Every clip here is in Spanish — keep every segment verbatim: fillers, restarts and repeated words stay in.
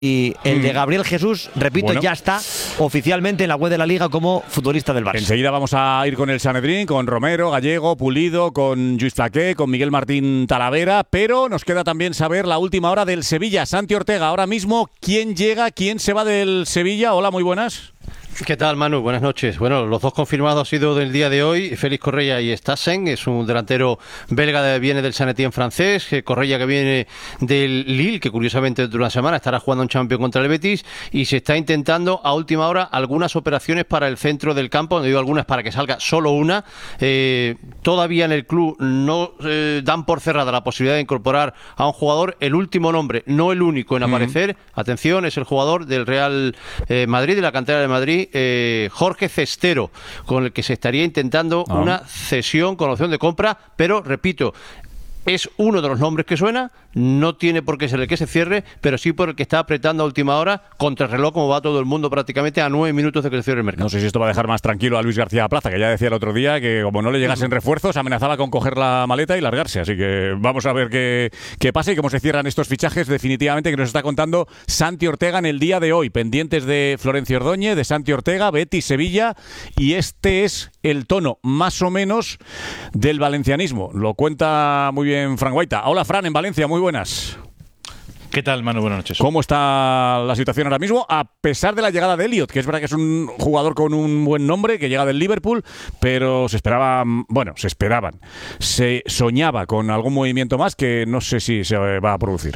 Y el de Gabriel Jesús, repito, bueno, ya está oficialmente en la web de la Liga como futbolista del Barça. Enseguida vamos a ir con el Sanedrín, con Romero, Gallego, Pulido, con Lluís Flaqué, con Miguel Martín Talavera, pero nos queda también saber la última hora del Sevilla. Santi Ortega, ahora mismo, ¿quién llega? ¿Quién se va del Sevilla? Hola, muy buenas. ¿Qué tal, Manu? Buenas noches. Bueno, los dos confirmados han sido del día de hoy, Félix Correia y Stassen, es un delantero belga que viene del Saint-Étienne francés, Correia que viene del Lille, que curiosamente durante la semana estará jugando un Champions contra el Betis, y se está intentando a última hora algunas operaciones para el centro del campo, digo algunas para que salga solo una. Eh, todavía en el club no eh, dan por cerrada la posibilidad de incorporar a un jugador. El último nombre, no el único en aparecer, mm. atención, es el jugador del Real eh, Madrid, de la cantera de Madrid, Eh, Jorge Cestero, con el que se estaría intentando ah. una cesión con opción de compra, pero repito, es uno de los nombres que suena, no tiene por qué ser el que se cierre, pero sí por el que está apretando a última hora contra el reloj, como va todo el mundo prácticamente a nueve minutos de que se cierre el mercado. No sé si esto va a dejar más tranquilo a Luis García Plaza, que ya decía el otro día que como no le llegasen refuerzos, amenazaba con coger la maleta y largarse. Así que vamos a ver qué, qué pasa y cómo se cierran estos fichajes definitivamente, que nos está contando Santi Ortega en el día de hoy. Pendientes de Florencio Ordóñez, de Santi Ortega, Betis, Sevilla, y este es el tono más o menos del valencianismo. Lo cuenta muy bien Fran Guaita. Hola, Fran, en Valencia, muy buenas. ¿Qué tal, Manu? Buenas noches. ¿Cómo está la situación ahora mismo? A pesar de la llegada de Elliot, que es verdad que es un jugador con un buen nombre, que llega del Liverpool, pero se esperaba, bueno, se esperaban, se soñaba con algún movimiento más que no sé si se va a producir.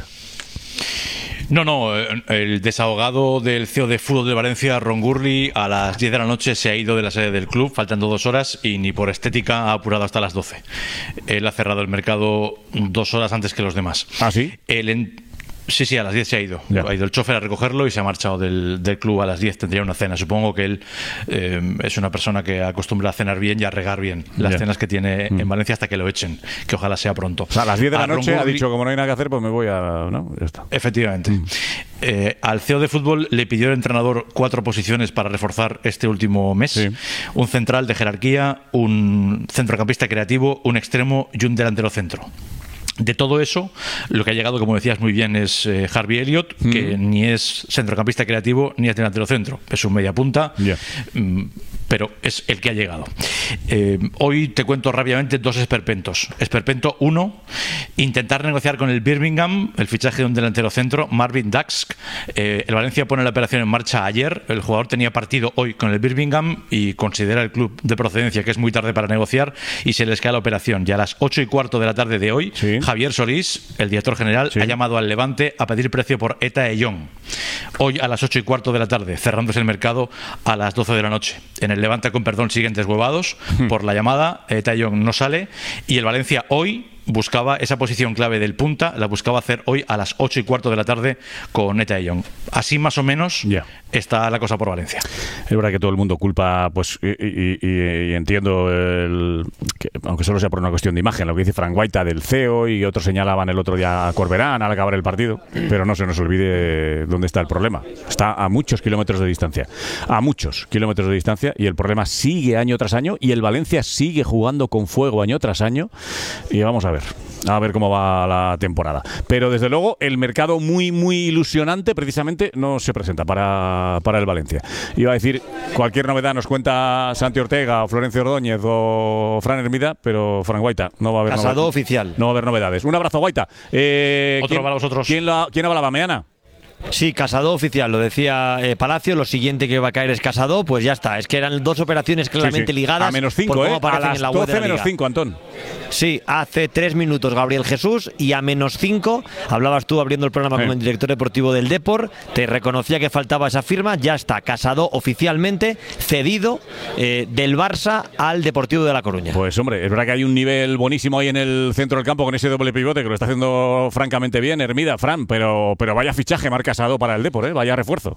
No, no, el desahogado del C E O de fútbol de Valencia, Ron Gurley, a las diez de la noche se ha ido de la sede del club, faltando dos horas y ni por estética ha apurado hasta las doce. Él ha cerrado el mercado dos horas antes que los demás. ¿Ah, sí? El en... Sí, sí, a las diez se ha ido. Ya. Ha ido el chofer a recogerlo y se ha marchado del, del club a las diez. Tendría una cena. Supongo que él eh, es una persona que acostumbra a cenar bien y a regar bien las ya. cenas que tiene mm. en Valencia hasta que lo echen, que ojalá sea pronto. O sea, a las diez de la a noche Ron ha Gurley, dicho, como no hay nada que hacer, pues me voy a... ¿no? Ya está. Efectivamente. Mm. Eh, al C E O de fútbol le pidió el entrenador cuatro posiciones para reforzar este último mes. Sí. Un central de jerarquía, un centrocampista creativo, un extremo y un delantero centro. De todo eso, lo que ha llegado, como decías muy bien, es eh, Harvey Elliott, mm. que ni es centrocampista creativo ni es delantero centro. Es un media punta, yeah. mm, pero es el que ha llegado. Eh, hoy te cuento rápidamente dos esperpentos. Esperpento uno, intentar negociar con el Birmingham el fichaje de un delantero centro, Marvin Daxk. Eh, el Valencia pone la operación en marcha ayer. El jugador tenía partido hoy con el Birmingham y considera el club de procedencia que es muy tarde para negociar y se les cae la operación. Y a las ocho y cuarto de la tarde de hoy, sí. Javier Solís, el director general, sí. ha llamado al Levante a pedir precio por Eta Eyong. Hoy a las ocho y cuarto de la tarde, cerrándose el mercado a las doce de la noche. En el Levante, con perdón, siguen deshuevados por la llamada. Eta Eyong no sale y el Valencia hoy buscaba esa posición clave del punta, la buscaba hacer hoy a las ocho y cuarto de la tarde con Eta Eyong. Así más o menos yeah. está la cosa por Valencia. Es verdad que todo el mundo culpa, pues, y, y, y, y entiendo, el, que, aunque solo sea por una cuestión de imagen, lo que dice Fran Guaita del C E O, y otros señalaban el otro día a Corberán al acabar el partido, pero no se nos olvide dónde está el problema. Está a muchos kilómetros de distancia, a muchos kilómetros de distancia, y el problema sigue año tras año, y el Valencia sigue jugando con fuego año tras año, y vamos a ver. A ver cómo va la temporada. Pero desde luego el mercado muy muy ilusionante precisamente no se presenta para, para el Valencia. Iba a decir, cualquier novedad nos cuenta Santi Ortega o Florencio Ordóñez o Fran Hermida, pero Fran Guaita, no va a haber Casado novedades. oficial. No va a haber novedades. Un abrazo, Guaita. Eh, Otro ¿quién, para vosotros. ¿Quién, la, ¿Quién hablaba mañana? Sí, Casado oficial, lo decía eh, Palacio. Lo siguiente que va a caer es Casado, pues ya está. Es que eran dos operaciones claramente sí, sí. ligadas. A menos cinco, ¿eh? A las doce menos cinco, Antón. Sí, hace tres minutos Gabriel Jesús, y a menos cinco, hablabas tú abriendo el programa sí. como el director deportivo del Depor, te reconocía que faltaba esa firma. Ya está, Casado oficialmente cedido eh, del Barça al Deportivo de La Coruña. Pues hombre, es verdad que hay un nivel buenísimo ahí en el centro del campo con ese doble pivote que lo está haciendo francamente bien Hermida, Fran, pero, pero vaya fichaje Marc Casado para el Depor, ¿eh? Vaya refuerzo.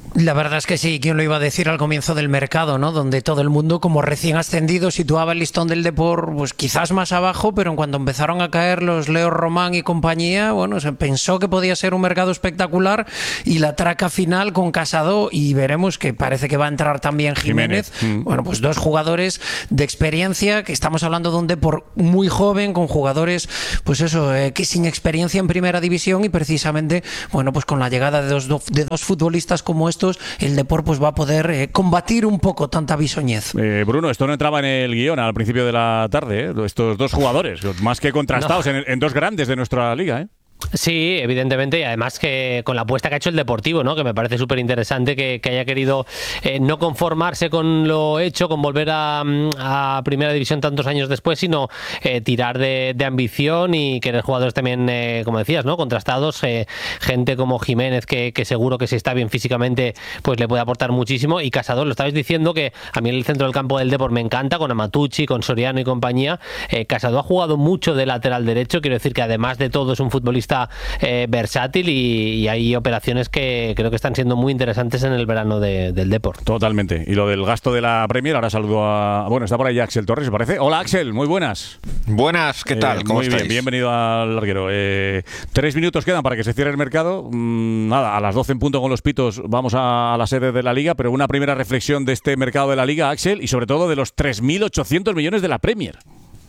La verdad es que sí, ¿quién lo iba a decir al comienzo del mercado, ¿no? Donde todo el mundo, como recién ascendido, situaba el listón del Depor pues quizás más abajo, pero en cuanto empezaron a caer los Leo Román y compañía, bueno, se pensó que podía ser un mercado espectacular, y la traca final con Casado, y veremos que parece que va a entrar también Jiménez. Jiménez. Bueno, pues dos jugadores de experiencia, que estamos hablando de un Depor muy joven, con jugadores, pues eso, eh, que sin experiencia en primera división, y precisamente, bueno, pues con la llegada de dos, de dos futbolistas como estos, el Depor pues va a poder eh, combatir un poco tanta bisoñez. Eh, Bruno, esto no entraba en el guión al principio de la tarde, ¿eh? Estos dos jugadores, más que contrastados no. en, en dos grandes de nuestra liga, ¿eh? Sí, evidentemente, y además que con la apuesta que ha hecho el Deportivo, ¿no? Que me parece súper interesante que, que haya querido eh, no conformarse con lo hecho, con volver a, a Primera División tantos años después, sino eh, tirar de, de ambición y querer jugadores también, eh, como decías, ¿no? Contrastados, eh, gente como Jiménez, que, que seguro que si está bien físicamente, pues le puede aportar muchísimo, y Casado, lo estabais diciendo, que a mí el centro del campo del Depor me encanta, con Amatucci, con Soriano y compañía. eh, Casado ha jugado mucho de lateral derecho, quiero decir que además de todo es un futbolista Eh, versátil, y, y hay operaciones que creo que están siendo muy interesantes en el verano de, del Depor. Totalmente. Y lo del gasto de la Premier, ahora saludo a... Bueno, está por ahí Axel Torres, ¿me parece? Hola, Axel, muy buenas. Buenas, ¿qué tal? Eh, ¿Cómo muy estáis? bien, bienvenido al larguero. Eh, tres minutos quedan para que se cierre el mercado. Mm, nada, a las doce en punto con los pitos vamos a, a la sede de la Liga, pero una primera reflexión de este mercado de la Liga, Axel, y sobre todo de los tres mil ochocientos millones de la Premier.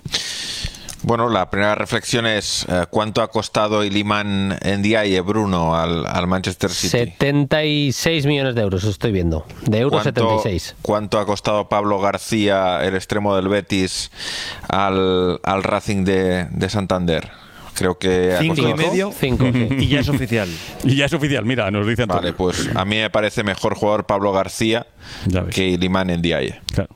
Bueno, la primera reflexión es eh, ¿cuánto ha costado Iliman Ndiaye, Bruno, al, al Manchester City? setenta y seis millones de euros, estoy viendo. De euros setenta y seis. ¿Cuánto ha costado Pablo García, el extremo del Betis, al, al Racing de, de Santander? Creo que ha cinco costado y medio Cinco, sí. y ya es oficial. Y ya es oficial, mira, nos dicen Vale, pues a mí me parece mejor jugador Pablo García que Iliman Ndiaye. Claro.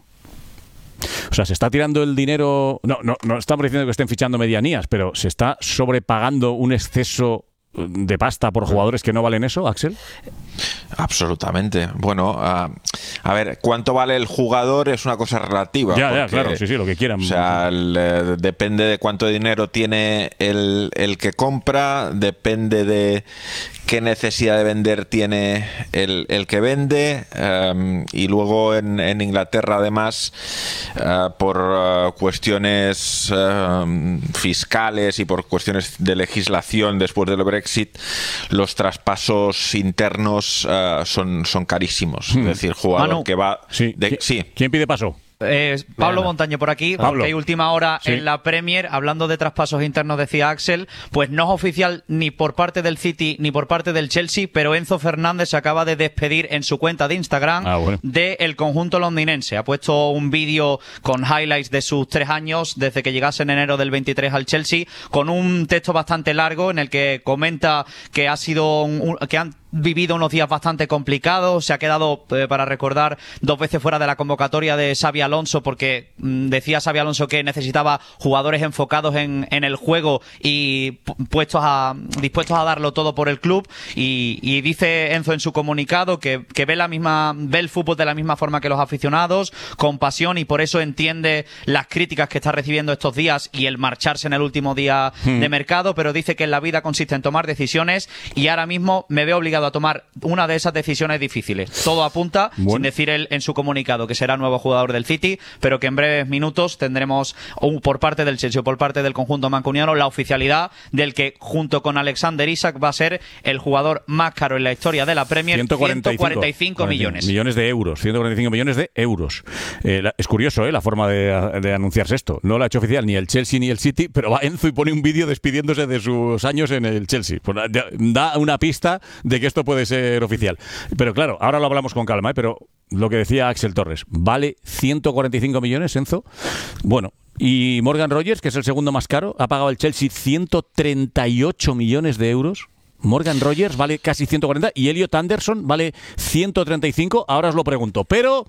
O sea, se está tirando el dinero... No, no, no estamos diciendo que estén fichando medianías, pero ¿se está sobrepagando un exceso de pasta por jugadores que no valen eso, Axel? Absolutamente. Bueno, uh, a ver, ¿cuánto vale el jugador? Es una cosa relativa. Ya, porque, ya, claro, sí, sí, lo que quieran. O sea, el, eh, depende de cuánto dinero tiene el, el que compra, depende de qué necesidad de vender tiene el, el que vende, um, y luego en, en Inglaterra, además, uh, por uh, cuestiones uh, fiscales y por cuestiones de legislación después del Brexit, los traspasos internos uh, son, son carísimos. Hmm. Es decir, jugador Manu, que va... Sí. De, ¿Qui- sí. ¿Quién pide paso? Eh, Pablo Montaño por aquí, Pablo. porque hay última hora Sí. en la Premier, hablando de traspasos internos, decía Axel, pues no es oficial ni por parte del City ni por parte del Chelsea, pero Enzo Fernández se acaba de despedir en su cuenta de Instagram Ah, bueno. del conjunto londinense. Ha puesto un vídeo con highlights de sus tres años desde que llegase en enero del veintitrés al Chelsea, con un texto bastante largo en el que comenta que ha sido un, que han vivido unos días bastante complicados, se ha quedado, eh, para recordar, dos veces fuera de la convocatoria de Xabi Alonso, porque mmm, decía Xabi Alonso que necesitaba jugadores enfocados en, en el juego y puestos a, dispuestos a darlo todo por el club, y, y dice Enzo en su comunicado que, que ve la misma, ve el fútbol de la misma forma que los aficionados, con pasión, y por eso entiende las críticas que está recibiendo estos días y el marcharse en el último día hmm. de mercado, pero dice que en la vida consiste en tomar decisiones, y ahora mismo me veo obligado a tomar una de esas decisiones difíciles. Todo apunta, bueno. sin decir él en su comunicado, que será nuevo jugador del City, pero que en breves minutos tendremos un, por parte del Chelsea o por parte del conjunto mancuniano la oficialidad del que, junto con Alexander Isak, va a ser el jugador más caro en la historia de la Premier, ciento cuarenta y cinco millones. Millones de euros, ciento cuarenta y cinco millones de euros. Eh, la, es curioso, ¿eh? La forma de, de anunciarse esto. No lo ha hecho oficial ni el Chelsea ni el City, pero va Enzo y pone un vídeo despidiéndose de sus años en el Chelsea. Pues da una pista de que esto puede ser oficial. Pero claro, ahora lo hablamos con calma, ¿eh? Pero lo que decía Axel Torres, ¿vale ciento cuarenta y cinco millones, Enzo? Bueno, y Morgan Rogers, que es el segundo más caro, ha pagado el Chelsea ciento treinta y ocho millones de euros. Morgan Rogers vale casi ciento cuarenta y Elliot Anderson vale ciento treinta y cinco. Ahora os lo pregunto. Pero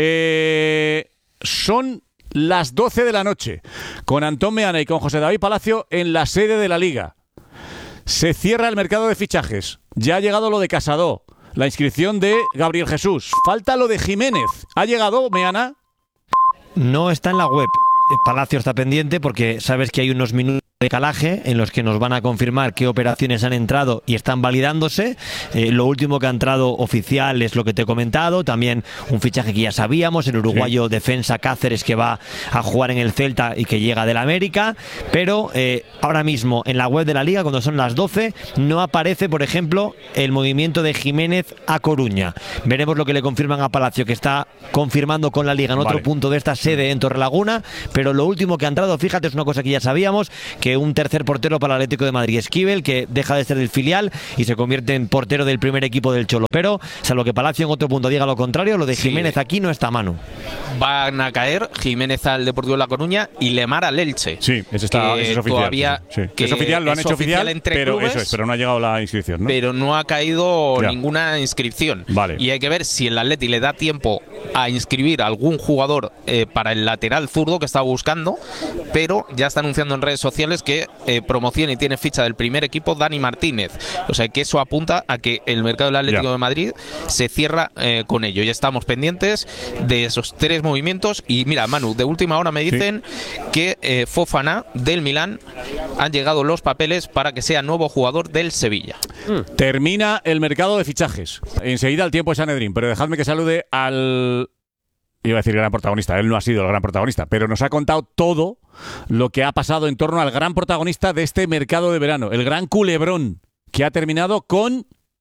eh, son las doce de la noche con Antón Meana y con José David Palacio en la sede de la Liga. Se cierra el mercado de fichajes. Ya ha llegado lo de Casado, la inscripción de Gabriel Jesús. Falta lo de Jiménez. ¿Ha llegado, Meana? No está en la web. Palacio está pendiente porque sabes que hay unos minutos decalaje en los que nos van a confirmar qué operaciones han entrado y están validándose. Eh, lo último que ha entrado oficial es lo que te he comentado, también un fichaje que ya sabíamos, el uruguayo sí. defensa Cáceres, que va a jugar en el Celta y que llega del América, pero eh, ahora mismo en la web de la Liga, cuando son las doce, no aparece, por ejemplo, el movimiento de Jiménez a Coruña. Veremos lo que le confirman a Palacio, que está confirmando con la Liga en otro vale. punto de esta sede en Torrelaguna, pero lo último que ha entrado, fíjate, es una cosa que ya sabíamos, que un tercer portero para el Atlético de Madrid, Esquivel, que deja de ser del filial y se convierte en portero del primer equipo del Cholo. Pero, salvo que Palacio en otro punto diga lo contrario, lo de Jiménez sí. aquí no está a mano. Van a caer Jiménez al Deportivo de La Coruña y Lemar al Elche. Sí, ese, está, ese es oficial. Todavía, sí. Que es oficial, lo han hecho oficial, entre pero, clubes, eso es, pero no ha llegado la inscripción, ¿no? Pero no ha caído ya. ninguna inscripción. Vale. Y hay que ver si el Atleti le da tiempo a inscribir a algún jugador eh, para el lateral zurdo que estaba buscando, pero ya está anunciando en redes sociales que eh, promociona y tiene ficha del primer equipo Dani Martínez. O sea que eso apunta a que el mercado del Atlético ya. de Madrid se cierra eh, con ello. Ya estamos pendientes de esos tres movimientos. Y mira, Manu, de última hora me dicen sí. que eh, Fofana del Milán han llegado los papeles para que sea nuevo jugador del Sevilla. Mm. Termina el mercado de fichajes. Enseguida el tiempo es Sanedrín, pero dejadme que salude al... Iba a decir gran protagonista, él no ha sido el gran protagonista, pero nos ha contado todo lo que ha pasado en torno al gran protagonista de este mercado de verano, el gran culebrón, que ha terminado con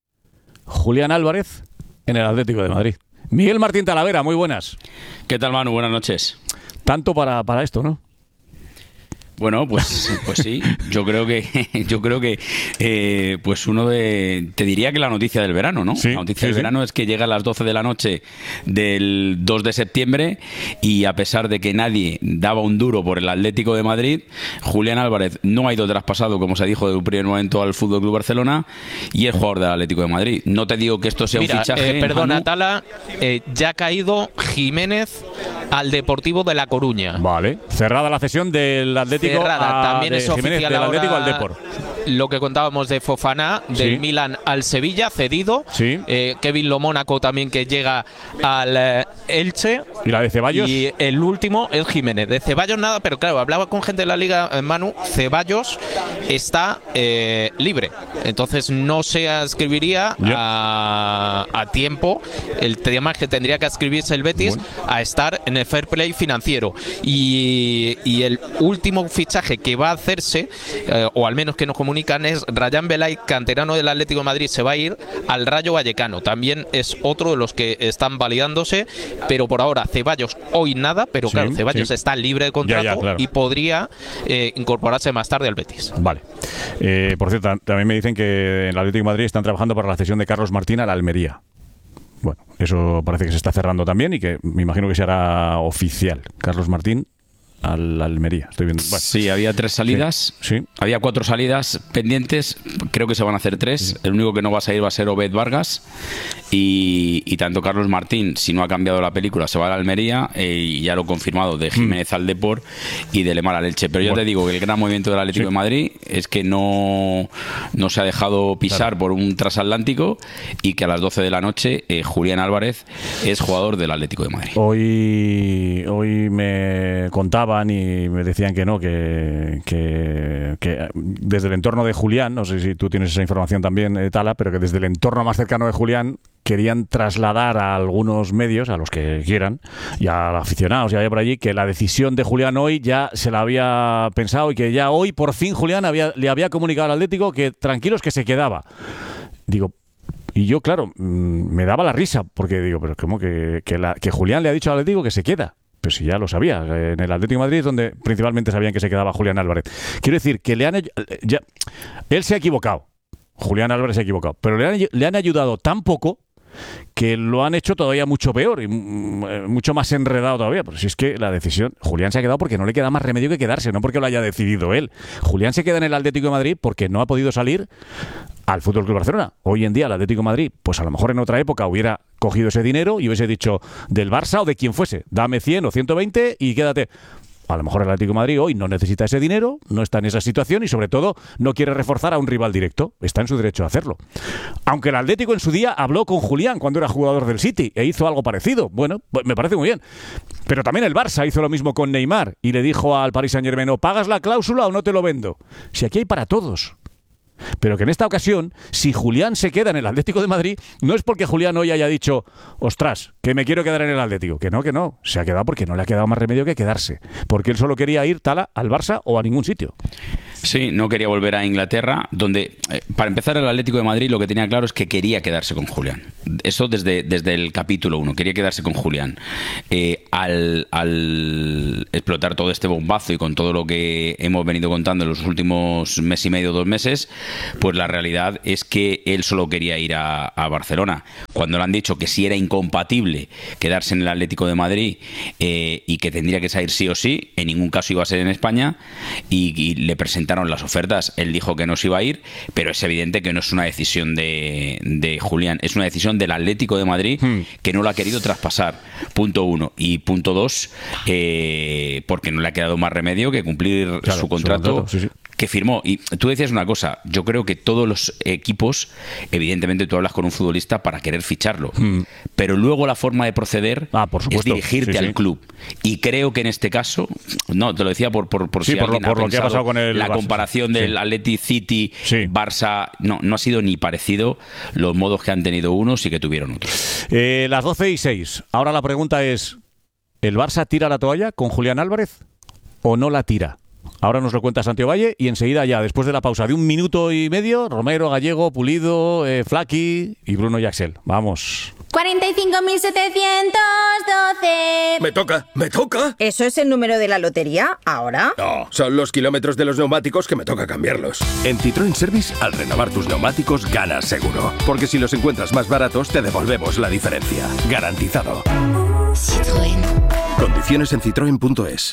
Julián Álvarez en el Atlético de Madrid. Miguel Martín Talavera, muy buenas. ¿Qué tal, Manu? Buenas noches. Tanto para, para esto, ¿no? Bueno, pues, pues sí, yo creo que yo creo que eh, pues uno de, te diría que la noticia del verano, ¿no? Sí, la noticia sí, del sí. verano es que llega a las doce de la noche del dos de septiembre y a pesar de que nadie daba un duro por el Atlético de Madrid, Julián Álvarez no ha ido traspasado, como se dijo de un primer momento, al Fútbol Club Barcelona y es jugador del Atlético de Madrid. No te digo que esto sea Mira, un fichaje. Eh, perdona, Manu. Tala, eh, ya ha caído Jiménez al Deportivo de La Coruña. Vale, cerrada la cesión del Atlético Cerrada. a, También de es Jiménez, oficial del Atlético ahora al Depor. Lo que contábamos de Fofana, del sí. Milan al Sevilla, cedido. Sí. Eh, Kevin Lo Mónaco también, que llega al eh, Elche. ¿Y la de Ceballos? Y el último es Jiménez. De Ceballos nada, pero claro, hablaba con gente de la Liga, eh, Manu, Ceballos está eh, libre. Entonces no se inscribiría yeah. a, a tiempo. El tema es que tendría que inscribirse el Betis bueno. a estar en el fair play financiero. Y, y el último fichaje que va a hacerse, eh, o al menos que nos comunican, es Rayán Belay, canterano del Atlético de Madrid, se va a ir al Rayo Vallecano. También es otro de los que están validándose, pero por ahora Ceballos hoy nada, pero sí, claro, Ceballos sí. está libre de contrato ya, ya, claro. y podría eh, incorporarse más tarde al Betis. Vale. Eh, por cierto, también me dicen que en el Atlético de Madrid están trabajando para la cesión de Carlos Martín a la Almería. Bueno, eso parece que se está cerrando también y que me imagino que se hará oficial. Carlos Martín al Almería. Estoy viendo. Bueno. Sí, había tres salidas. Sí, sí. Había cuatro salidas pendientes. Creo que se van a hacer tres. Sí. El único que no va a salir va a ser Obed Vargas. Y, y tanto Carlos Martín, si no ha cambiado la película, se va a la Almería. Eh, y ya lo he confirmado, de Jiménez mm. al Depor y de Lemar al Elche. Pero bueno. ya te digo que el gran movimiento del Atlético sí. de Madrid es que no, no se ha dejado pisar claro. por un transatlántico y que a las doce de la noche eh, Julián Álvarez es jugador del Atlético de Madrid. Hoy, hoy me contaba y me decían que no, que, que, que desde el entorno de Julián, no sé si tú tienes esa información también, eh, Tala, pero que desde el entorno más cercano de Julián querían trasladar a algunos medios, a los que quieran, y a aficionados y había por allí, que la decisión de Julián hoy ya se la había pensado y que ya hoy por fin Julián había, le había comunicado al Atlético que tranquilos, que se quedaba. Digo, y yo, claro, me daba la risa, porque digo, pero ¿cómo que, que, la, que Julián le ha dicho al Atlético que se queda? Pues si ya lo sabía, en el Atlético de Madrid es donde principalmente sabían que se quedaba Julián Álvarez. Quiero decir que le han ya, él se ha equivocado, Julián Álvarez se ha equivocado, pero le han, le han ayudado tan poco que lo han hecho todavía mucho peor y mucho más enredado todavía. Pero si es que la decisión, Julián se ha quedado porque no le queda más remedio que quedarse, no porque lo haya decidido él. Julián se queda en el Atlético de Madrid porque no ha podido salir al Fútbol Club Barcelona. Hoy en día el Atlético de Madrid, pues a lo mejor en otra época hubiera cogido ese dinero y hubiese dicho del Barça o de quien fuese, dame cien o ciento veinte y quédate. A lo mejor el Atlético de Madrid hoy no necesita ese dinero, no está en esa situación y sobre todo no quiere reforzar a un rival directo. Está en su derecho a hacerlo. Aunque el Atlético en su día habló con Julián cuando era jugador del City e hizo algo parecido. Bueno, pues me parece muy bien. Pero también el Barça hizo lo mismo con Neymar y le dijo al Paris Saint-Germain: o pagas la cláusula o no te lo vendo. Si aquí hay para todos. Pero que en esta ocasión, si Julián se queda en el Atlético de Madrid, no es porque Julián hoy haya dicho: ostras, que me quiero quedar en el Atlético. Que no, que no. Se ha quedado porque no le ha quedado más remedio que quedarse. Porque él solo quería ir tala al Barça o a ningún sitio. Sí, no quería volver a Inglaterra, donde, eh, para empezar, el Atlético de Madrid lo que tenía claro es que quería quedarse con Julián. Eso desde, desde el capítulo uno, quería quedarse con Julián. Eh, al, al explotar todo este bombazo y con todo lo que hemos venido contando en los últimos mes y medio, dos meses, pues la realidad es que él solo quería ir a, a Barcelona. Cuando le han dicho que si era incompatible quedarse en el Atlético de Madrid eh, y que tendría que salir sí o sí, en ningún caso iba a ser en España, y, y le presentaron las ofertas, él dijo que no se iba a ir, pero es evidente que no es una decisión de, de Julián, es una decisión del Atlético de Madrid hmm. que no lo ha querido traspasar, punto uno. Y punto dos, eh, porque no le ha quedado más remedio que cumplir claro, su contrato, su contrato sí, sí. que firmó. Y tú decías una cosa, yo creo que todos los equipos, evidentemente tú hablas con un futbolista para querer ficharlo, hmm. pero luego la forma de proceder ah, por supuesto. es dirigirte sí, al sí. club. Y creo que en este caso, no, te lo decía por, por, por sí, si por alguien lo, por ha lo que ha pasado con el la Barça. comparación del sí. Atleti City, sí. Barça, no, no ha sido ni parecido los modos que han tenido unos y que tuvieron otros. Eh, las doce y seis. Ahora la pregunta es, ¿el Barça tira la toalla con Julián Álvarez o no la tira? Ahora nos lo cuenta Santiago Valle y enseguida ya, después de la pausa de un minuto y medio, Romero, Gallego, Pulido, eh, Flaki y Bruno y Axel. Vamos. cuarenta y cinco mil setecientos doce. Me toca, me toca. ¿Eso es el número de la lotería ahora? No, son los kilómetros de los neumáticos que me toca cambiarlos. En Citroën Service, al renovar tus neumáticos, ganas seguro. Porque si los encuentras más baratos, te devolvemos la diferencia. Garantizado. Citroën. Condiciones en citroen punto es.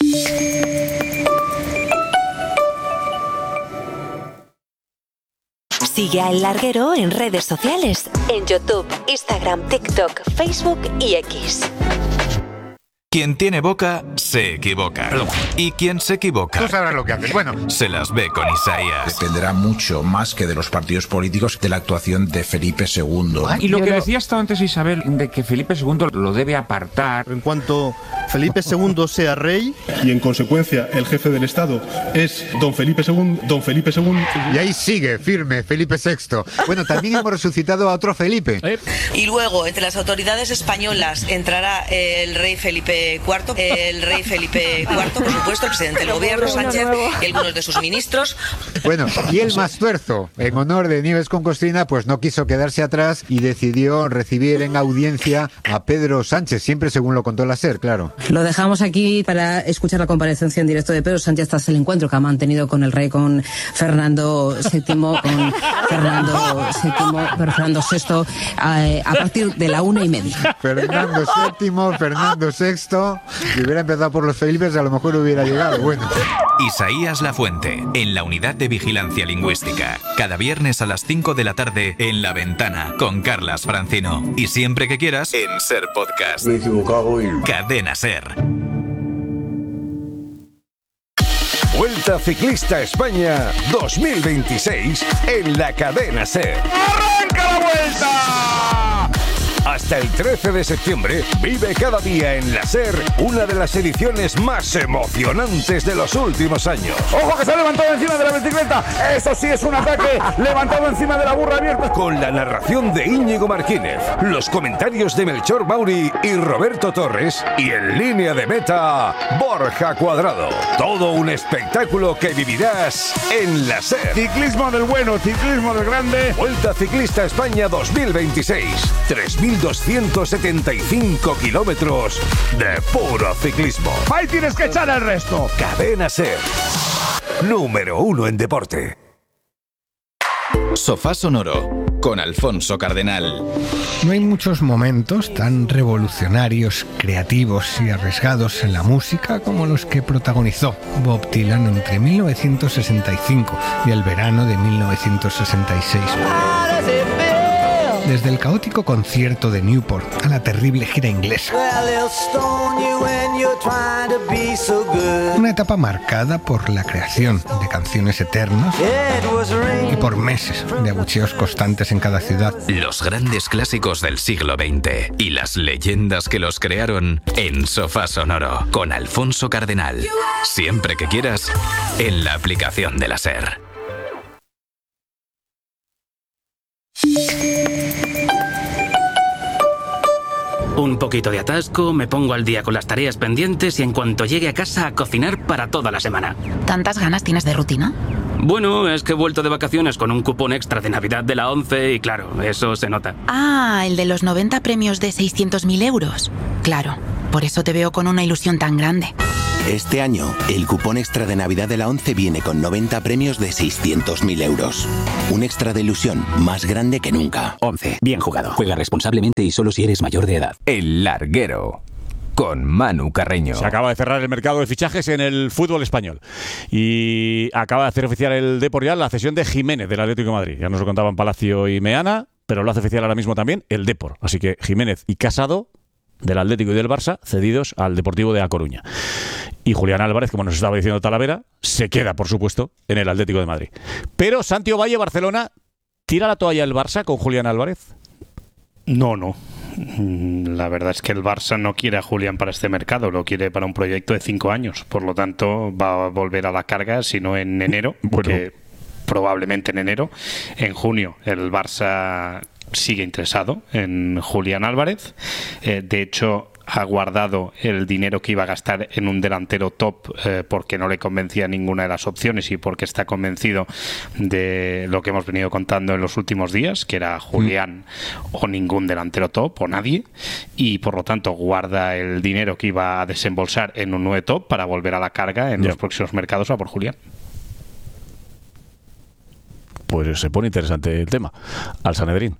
Sigue a El Larguero en redes sociales, en YouTube, Instagram, TikTok, Facebook y X. Quien tiene boca, se equivoca. Y quien se equivoca... Tú sabrás lo que haces. Bueno... se las ve con Isaías. Dependerá mucho más que de los partidos políticos de la actuación de Felipe segundo. Y lo que decía hasta antes Isabel, de que Felipe segundo lo debe apartar... En cuanto Felipe segundo sea rey... y en consecuencia el jefe del Estado es don Felipe segundo... Don Felipe segundo... Y ahí sigue, firme, Felipe sexto. Bueno, también hemos resucitado a otro Felipe. Y luego, entre las autoridades españolas, entrará el rey Felipe cuarto, el rey Felipe cuarto, por supuesto, el presidente del gobierno, Sánchez, y algunos de sus ministros. Bueno, y el más tuerzo, en honor de Nieves con Costina, pues no quiso quedarse atrás y decidió recibir en audiencia a Pedro Sánchez, siempre según lo contó la SER, claro. Lo dejamos aquí para escuchar la comparecencia en directo de Pedro Sánchez tras el encuentro que ha mantenido con el rey, con Fernando séptimo, con Fernando séptimo, Fernando sexto, a, a partir de la una y media. Fernando séptimo, Fernando sexto. Si hubiera empezado por los Felipes, a lo mejor hubiera llegado. Bueno. Isaías Lafuente, en la Unidad de Vigilancia Lingüística. Cada viernes a las cinco de la tarde en La Ventana, con Carlas Francino. Y siempre que quieras, en Ser Podcast. Me he equivocado y... Cadena Ser. Vuelta Ciclista España dos mil veintiséis en la Cadena Ser. ¡Arranca la vuelta! Hasta el trece de septiembre, vive cada día en la SER una de las ediciones más emocionantes de los últimos años. ¡Ojo que se ha levantado encima de la bicicleta! ¡Eso sí es un ataque! ¡Levantado encima de la burra abierta! Con la narración de Íñigo Martínez, los comentarios de Melchor Mauri y Roberto Torres, y en línea de meta, Borja Cuadrado. Todo un espectáculo que vivirás en la SER. Ciclismo del bueno, ciclismo del grande. Vuelta Ciclista España dos mil veintiséis. tres mil doscientos setenta y cinco kilómetros de puro ciclismo. Ahí tienes que echar el resto. Cadena Ser, número uno en deporte. Sofá Sonoro, con Alfonso Cardenal. No hay muchos momentos tan revolucionarios, creativos y arriesgados en la música como los que protagonizó Bob Dylan entre mil novecientos sesenta y cinco y el verano de mil novecientos sesenta y seis. Desde el caótico concierto de Newport a la terrible gira inglesa. Una etapa marcada por la creación de canciones eternas y por meses de abucheos constantes en cada ciudad. Los grandes clásicos del siglo veinte y las leyendas que los crearon en Sofá Sonoro con Alfonso Cardenal. Siempre que quieras, en la aplicación de la SER. Un poquito de atasco, me pongo al día con las tareas pendientes y en cuanto llegue a casa a cocinar para toda la semana. ¿Tantas ganas tienes de rutina? Bueno, es que he vuelto de vacaciones con un cupón extra de Navidad de la ONCE y claro, eso se nota. Ah, el de los noventa premios de seiscientos mil euros. Claro, por eso te veo con una ilusión tan grande. Este año, el cupón extra de Navidad de la ONCE viene con noventa premios de seiscientos mil euros. Un extra de ilusión más grande que nunca. ONCE. Bien jugado. Juega responsablemente y solo si eres mayor de edad. El Larguero. Con Manu Carreño. Se acaba de cerrar el mercado de fichajes en el fútbol español. Y acaba de hacer oficial el Depor ya la cesión de Jiménez del Atlético de Madrid. Ya nos lo contaban Palacio y Meana, pero lo hace oficial ahora mismo también el Depor. Así que Jiménez y Casado del Atlético y del Barça cedidos al Deportivo de A Coruña. Y Julián Álvarez, como nos estaba diciendo Talavera, se queda, por supuesto, en el Atlético de Madrid. Pero Santi Ovalle, Barcelona, ¿tira la toalla el Barça con Julián Álvarez? No, no. La verdad es que el Barça no quiere a Julián para este mercado, lo quiere para un proyecto de cinco años. Por lo tanto, va a volver a la carga, si no en enero, bueno. que probablemente en enero. En junio, el Barça sigue interesado en Julián Álvarez. Eh, de hecho, ha guardado el dinero que iba a gastar en un delantero top eh, porque no le convencía ninguna de las opciones y porque está convencido de lo que hemos venido contando en los últimos días, que era Julián mm. o ningún delantero top o nadie, y por lo tanto guarda el dinero que iba a desembolsar en un nueve top para volver a la carga en yeah. los próximos mercados a por Julián. Pues se pone interesante el tema. Al Sanedrín.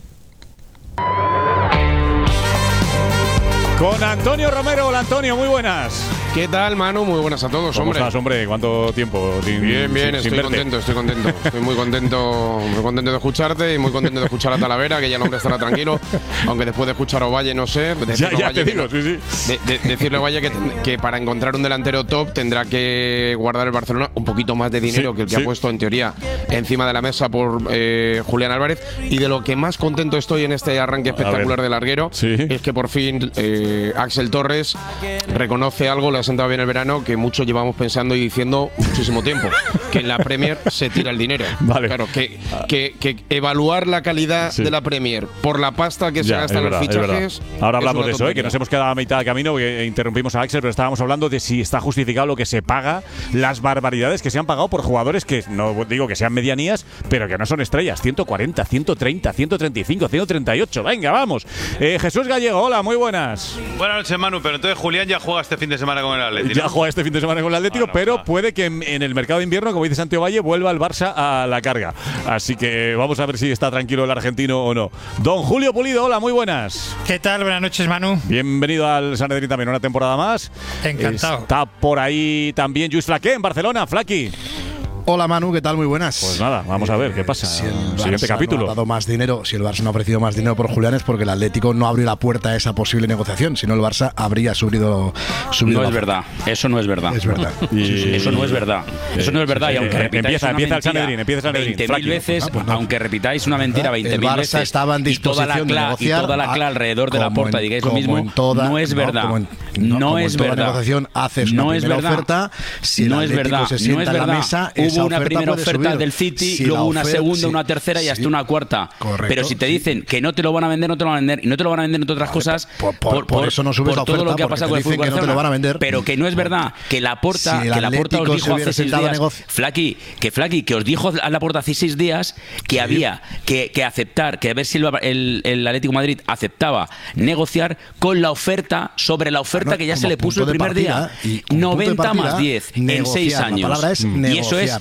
Con Antonio Romero. Hola, Antonio, muy buenas. ¿Qué tal, Manu? Muy buenas a todos, ¿Cómo hombre. estás, hombre? ¿Cuánto tiempo? Sin, bien, bien, sin, estoy sin contento, estoy contento. Estoy muy contento, muy contento de escucharte y muy contento de escuchar a Talavera, que ya el hombre estará tranquilo, aunque después de escuchar a Ovalle, no sé. Ya, ya te digo, no, sí, sí. De, de, decirle a Ovalle que, que para encontrar un delantero top tendrá que guardar el Barcelona un poquito más de dinero sí, que el que sí. ha puesto, en teoría, encima de la mesa por eh, Julián Álvarez. Y de lo que más contento estoy en este arranque espectacular de Larguero sí. es que por fin eh, Axel Torres reconoce algo, le ha sentado bien el verano, que muchos llevamos pensando y diciendo muchísimo tiempo, que en la Premier se tira el dinero. Vale. Claro, que, que, que evaluar la calidad sí. de la Premier por la pasta que se ya, gasta en los fichajes. Ahora hablamos de eso, ¿eh? Que nos hemos quedado a mitad de camino, porque interrumpimos a Axel, pero estábamos hablando de si está justificado lo que se paga, las barbaridades que se han pagado por jugadores que, no digo que sean medianías, pero que no son estrellas. ciento cuarenta, ciento treinta, ciento treinta y cinco, ciento treinta y ocho. Venga, vamos. Eh, Jesús Gallego, hola, muy buenas. Buenas noches, Manu, pero entonces Julián ya juega este fin de semana con el Atlético. Ya juega este fin de semana con el Atlético, bueno, pero no. puede que en, en el mercado de invierno, como dice Santi Ovalle, vuelva el Barça a la carga. Así que vamos a ver si está tranquilo el argentino o no. Don Julio Pulido, hola, muy buenas. ¿Qué tal? Buenas noches, Manu. Bienvenido al Sanedrín también, una temporada más. Encantado. Está por ahí también Lluís Flaqué en Barcelona. Flaqui. Hola, Manu, ¿qué tal? Muy buenas. Pues nada, vamos a ver qué pasa. Si el Siguiente Barça capítulo. No ha dado más dinero, si el Barça no ha ofrecido más dinero por Julián es porque el Atlético no abrió la puerta a esa posible negociación. Si no, el Barça habría subido. subido no es verdad. Eso no es verdad. Es verdad. Y eso no es verdad. Eso no es verdad. Y aunque repitáis empieza, una empieza mentira el Sanedrín, empieza el Sanedrín. veinte mil veces, ah, pues no. aunque repitáis una mentira veinte mil veces, estaba en disposición y toda la cla, negociar, y toda la cla alrededor de la puerta digáis lo mismo, toda, no es verdad. No, en, no, no es en toda verdad. negociación haces una no es primera verdad. oferta. Si el no es Atlético verdad. se sienta no es a la verdad. mesa, hubo una primera oferta subir. del City, si luego una oferta, segunda, sí, una tercera y hasta sí. una cuarta. Correcto. Pero si te dicen que no te lo van a vender, no te lo van a vender. Y no te lo van a vender entre otras cosas por, por, por, por eso no subes por la oferta, todo lo que ha pasado con el fútbol que no te lo van a vender. Pero que no es verdad que la Porta, si que la Porta os dijo hace seis días, negocio... Flaqui, que Flaqui, que os dijo a la Porta hace seis días que sí. había que, que aceptar, que a ver si el, el, el Atlético de Madrid aceptaba negociar con la oferta sobre la oferta no, que ya se le puso el primer día. noventa más diez en seis años. La palabra es y eso es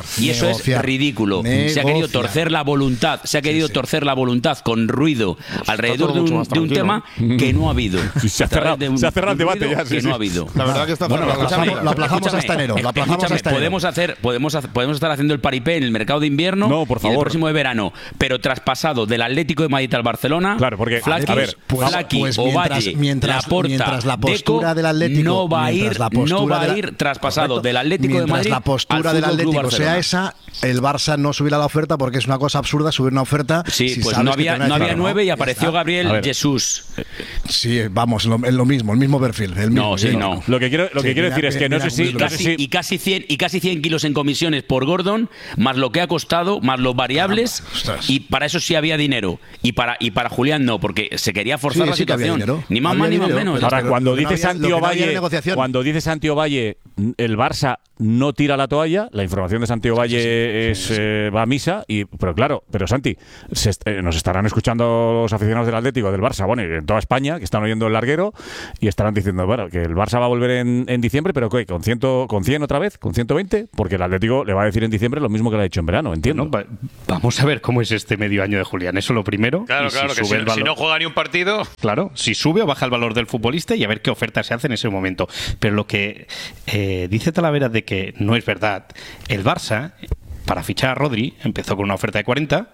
Y eso Negociar. es ridículo. Se ha querido Negociar. torcer la voluntad, se ha querido torcer la voluntad con ruido alrededor de todo mucho un, más de un tranquilo. tema que no ha habido. Sí, se ha A través cerrado- de un- se ha cerrado el de un debate ruido ya, sí, que sí. no ha habido. La verdad que está Bueno, lo cerrado. aplazamos, lo aplazamos Escúchame, hasta enero. Lo aplazamos escúchame, hasta enero. podemos hacer, podemos hacer- podemos estar haciendo el paripé en el mercado de invierno No, por y el favor. próximo de verano, pero traspasado del Atlético de Madrid al Barcelona, Claro, porque, Flaki, a ver, pues- Flaki, pues mientras- Ovalle, mientras- Laporta, mientras la postura Deco, del Atlético- no va a ir, mientras la no postura va de a la- ir traspasado Correcto. del Atlético de Mientras Madrid la postura al del Fútbol Club Atlético sea Barcelona. esa, el Barça no subirá la oferta porque es una cosa absurda subir una oferta. Sí, si pues sabes no que te había, van a no decir, había "No, nueve y ya apareció está". Gabriel A ver. Jesús. Sí, vamos, lo, es lo mismo, el mismo perfil. El mismo, No, sí, yo- no. Lo que quiero, lo Sí, que quiero mira, decir es que no mira, sé si, mira, no sé Casi- si- y casi cien y casi cien kilos en comisiones por Gordon, más lo que ha costado, más los variables, ostras. y para eso sí había dinero y para y para Julián no, porque se quería forzar Sí, la sí que había situación, dinero. ni más Había más ni más dinero, menos. pero- Ahora, pero cuando lo que no dice había- Santi lo que no había Ovalle, negociación. cuando dice Santi Ovalle, el Barça no tira la toalla, la información de Santi Ovalle es eh, va a misa, y pero claro, pero Santi, se est- eh, nos estarán escuchando los aficionados del Atlético, del Barça, bueno, y en toda España, que están oyendo el larguero, y estarán diciendo, bueno, que el Barça va a volver en, en diciembre, pero ¿qué? ¿Con, ciento, ¿Con cien otra vez? ¿Con ciento veinte? Porque el Atlético le va a decir en diciembre lo mismo que le ha dicho en verano, entiendo. No, va- vamos a ver cómo es este medio año de Julián. Eso lo primero. Claro, Y si claro, que sube si, el si valor- no juega ni un partido. Claro, si sube o baja el valor del futbolista y a ver qué oferta se hace en ese momento. Pero lo que eh, dice Talavera de que no es verdad, el Barça, para fichar a Rodri, empezó con una oferta de cuarenta,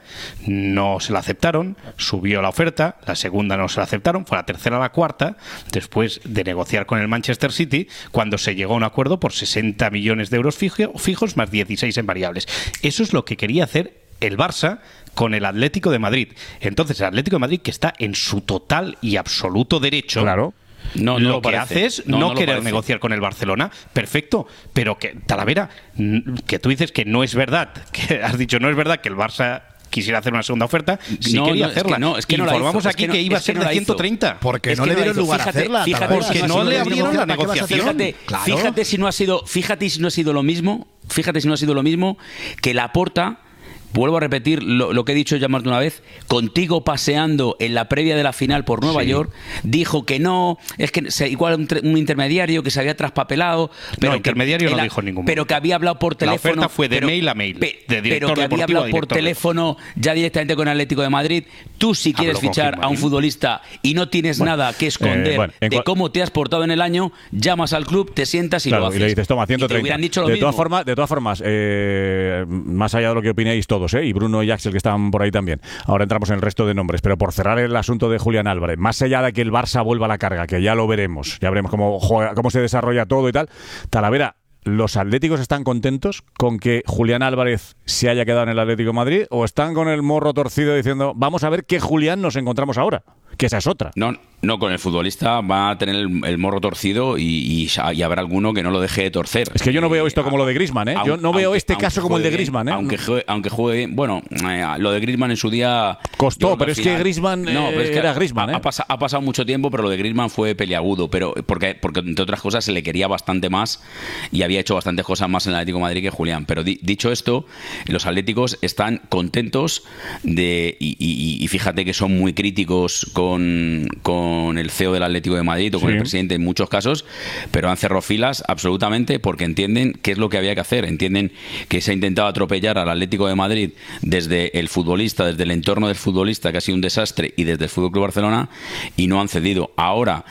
no se la aceptaron, subió la oferta, la segunda no se la aceptaron, fue la tercera a la cuarta, después de negociar con el Manchester City, cuando se llegó a un acuerdo por sesenta millones de euros fijo- fijos más dieciséis en variables. Eso es lo que quería hacer el Barça con el Atlético de Madrid. Entonces, el Atlético de Madrid, que está en su total y absoluto derecho, Claro. No, no lo lo que parece. hace es No, no, no lo querer parece. negociar con el Barcelona, perfecto, pero que Talavera, mm, que tú dices que no es verdad, que has dicho no es verdad que el Barça quisiera hacer una segunda oferta, sí No, quería no, es que hacerla. no, es que no la Informamos hizo, es aquí que no- que, iba a es que ser no de la hizo. ciento treinta. Porque Es no que le la dieron hizo. lugar a Fíjate- hacerla. fíjate Talavera. Porque si no ha le sido- abrieron la ¿Para qué vas a hacer? negociación. Fíjate, Claro. fíjate si no ha sido, fíjate si no ha sido lo mismo, fíjate si no ha sido lo mismo que Laporta. Vuelvo a repetir lo, lo que he dicho ya más de una vez. Contigo paseando en la previa de la final por Nueva Sí. York, dijo que no, es que se, igual un, tre- un intermediario que se había traspapelado. Pero No, que intermediario no era- dijo en ningún Pero momento. que había hablado por La teléfono. oferta fue de pero- mail a mail, pe- de director pero que había deportivo a hablado por director teléfono ya directamente con el Atlético de Madrid. Tú, si Ah, quieres pero fichar confirma, a un ¿eh? futbolista y no tienes Bueno, nada que esconder eh, bueno, en de cua- cómo te has portado en el año, llamas al club, te sientas y Claro, lo haces. y le dices, toma, ciento Y te treinta. hubieran dicho lo de, mismo. todas formas, de todas formas, eh, más allá de lo que opinéis todos, ¿eh? y Bruno y Axel que están por ahí también, ahora entramos en el resto de nombres, pero por cerrar el asunto de Julián Álvarez, más allá de que el Barça vuelva a la carga, que ya lo veremos, ya veremos cómo, juega, cómo se desarrolla todo y tal, Talavera, ¿los atléticos están contentos con que Julián Álvarez se haya quedado en el Atlético de Madrid o están con el morro torcido diciendo, vamos a ver qué Julián nos encontramos ahora? Que esa es otra. No, no, con el futbolista va a tener el, el morro torcido y, y, y habrá alguno que no lo deje de torcer. Es que yo no veo esto como lo de Griezmann, ¿eh? Yo no veo Aunque- este aunque caso como el de juegue bien, Griezmann, ¿eh? Aunque juegue, aunque juegue bien. Bueno, eh, lo de Griezmann en su día Costó, yo creo pero al es que Griezmann, eh, era Griezmann, ¿eh? Ha, pasa- ha pasado mucho tiempo, pero lo de Griezmann fue peliagudo, pero porque, porque entre otras cosas se le quería bastante más y había hecho bastantes cosas más en el Atlético de Madrid que Julián. Pero di- dicho esto, los atléticos están contentos de y, y- y fíjate que son muy críticos con, con el C E O del Atlético de Madrid o con Sí. el presidente en muchos casos, pero han cerrado filas absolutamente porque entienden qué es lo que había que hacer. Entienden que se ha intentado atropellar al Atlético de Madrid desde el futbolista, desde el entorno del futbolista, que ha sido un desastre, y desde el Fútbol Club Barcelona, y no han cedido. Ahora,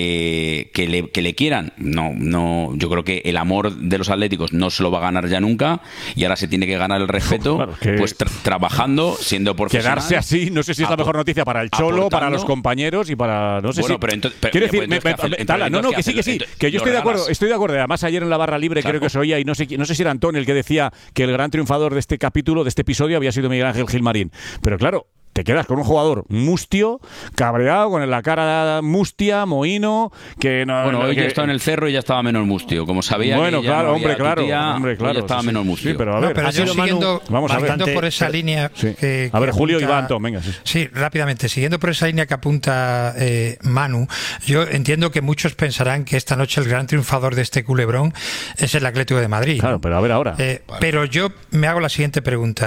eh, que, le, que le quieran, no, no, yo creo que el amor de los atléticos no se lo va a ganar ya nunca, y ahora se tiene que ganar el respeto, Claro, que- pues tra- trabajando, siendo profesional. Quedarse así, no sé si es la apo- mejor noticia para el Cholo, aportando. para los compañeros y para no sé Bueno, si. pero ento- pero- Quiero pues decir, me- entonces, me- ¿qué hace- me- entonces, Tala, no, no, que ¿qué sí, que hace? sí, Entonces, que yo lo estoy de acuerdo, regalas. estoy de acuerdo. Además ayer en la barra libre creo Claro. que os oía y no sé, qui- no sé si era Antón el que decía que el gran triunfador de este capítulo, de este episodio, había sido Miguel Ángel Gilmarín. Pero claro, te quedas con un jugador mustio, cabreado, con la cara mustia, mohino, que no. Bueno, no, hoy que- ya estaba en el cerro y ya estaba menos mustio. Como sabía Bueno, que ya claro, no hombre, había claro, tutía, hombre, hoy claro, ya estaba sí, sí. menos mustio. Sí, pero a No, ver, pero ha yo sido siguiendo, Vamos a ver. siguiendo por esa Sí. línea Sí. que, A ver, que Julio y apunta- va Antón, venga, sí. Sí, rápidamente, siguiendo por esa línea que apunta eh, Manu, yo entiendo que muchos pensarán que esta noche el gran triunfador de este culebrón es el Atlético de Madrid. Claro, pero a ver ahora. Eh, Pero yo me hago la siguiente pregunta.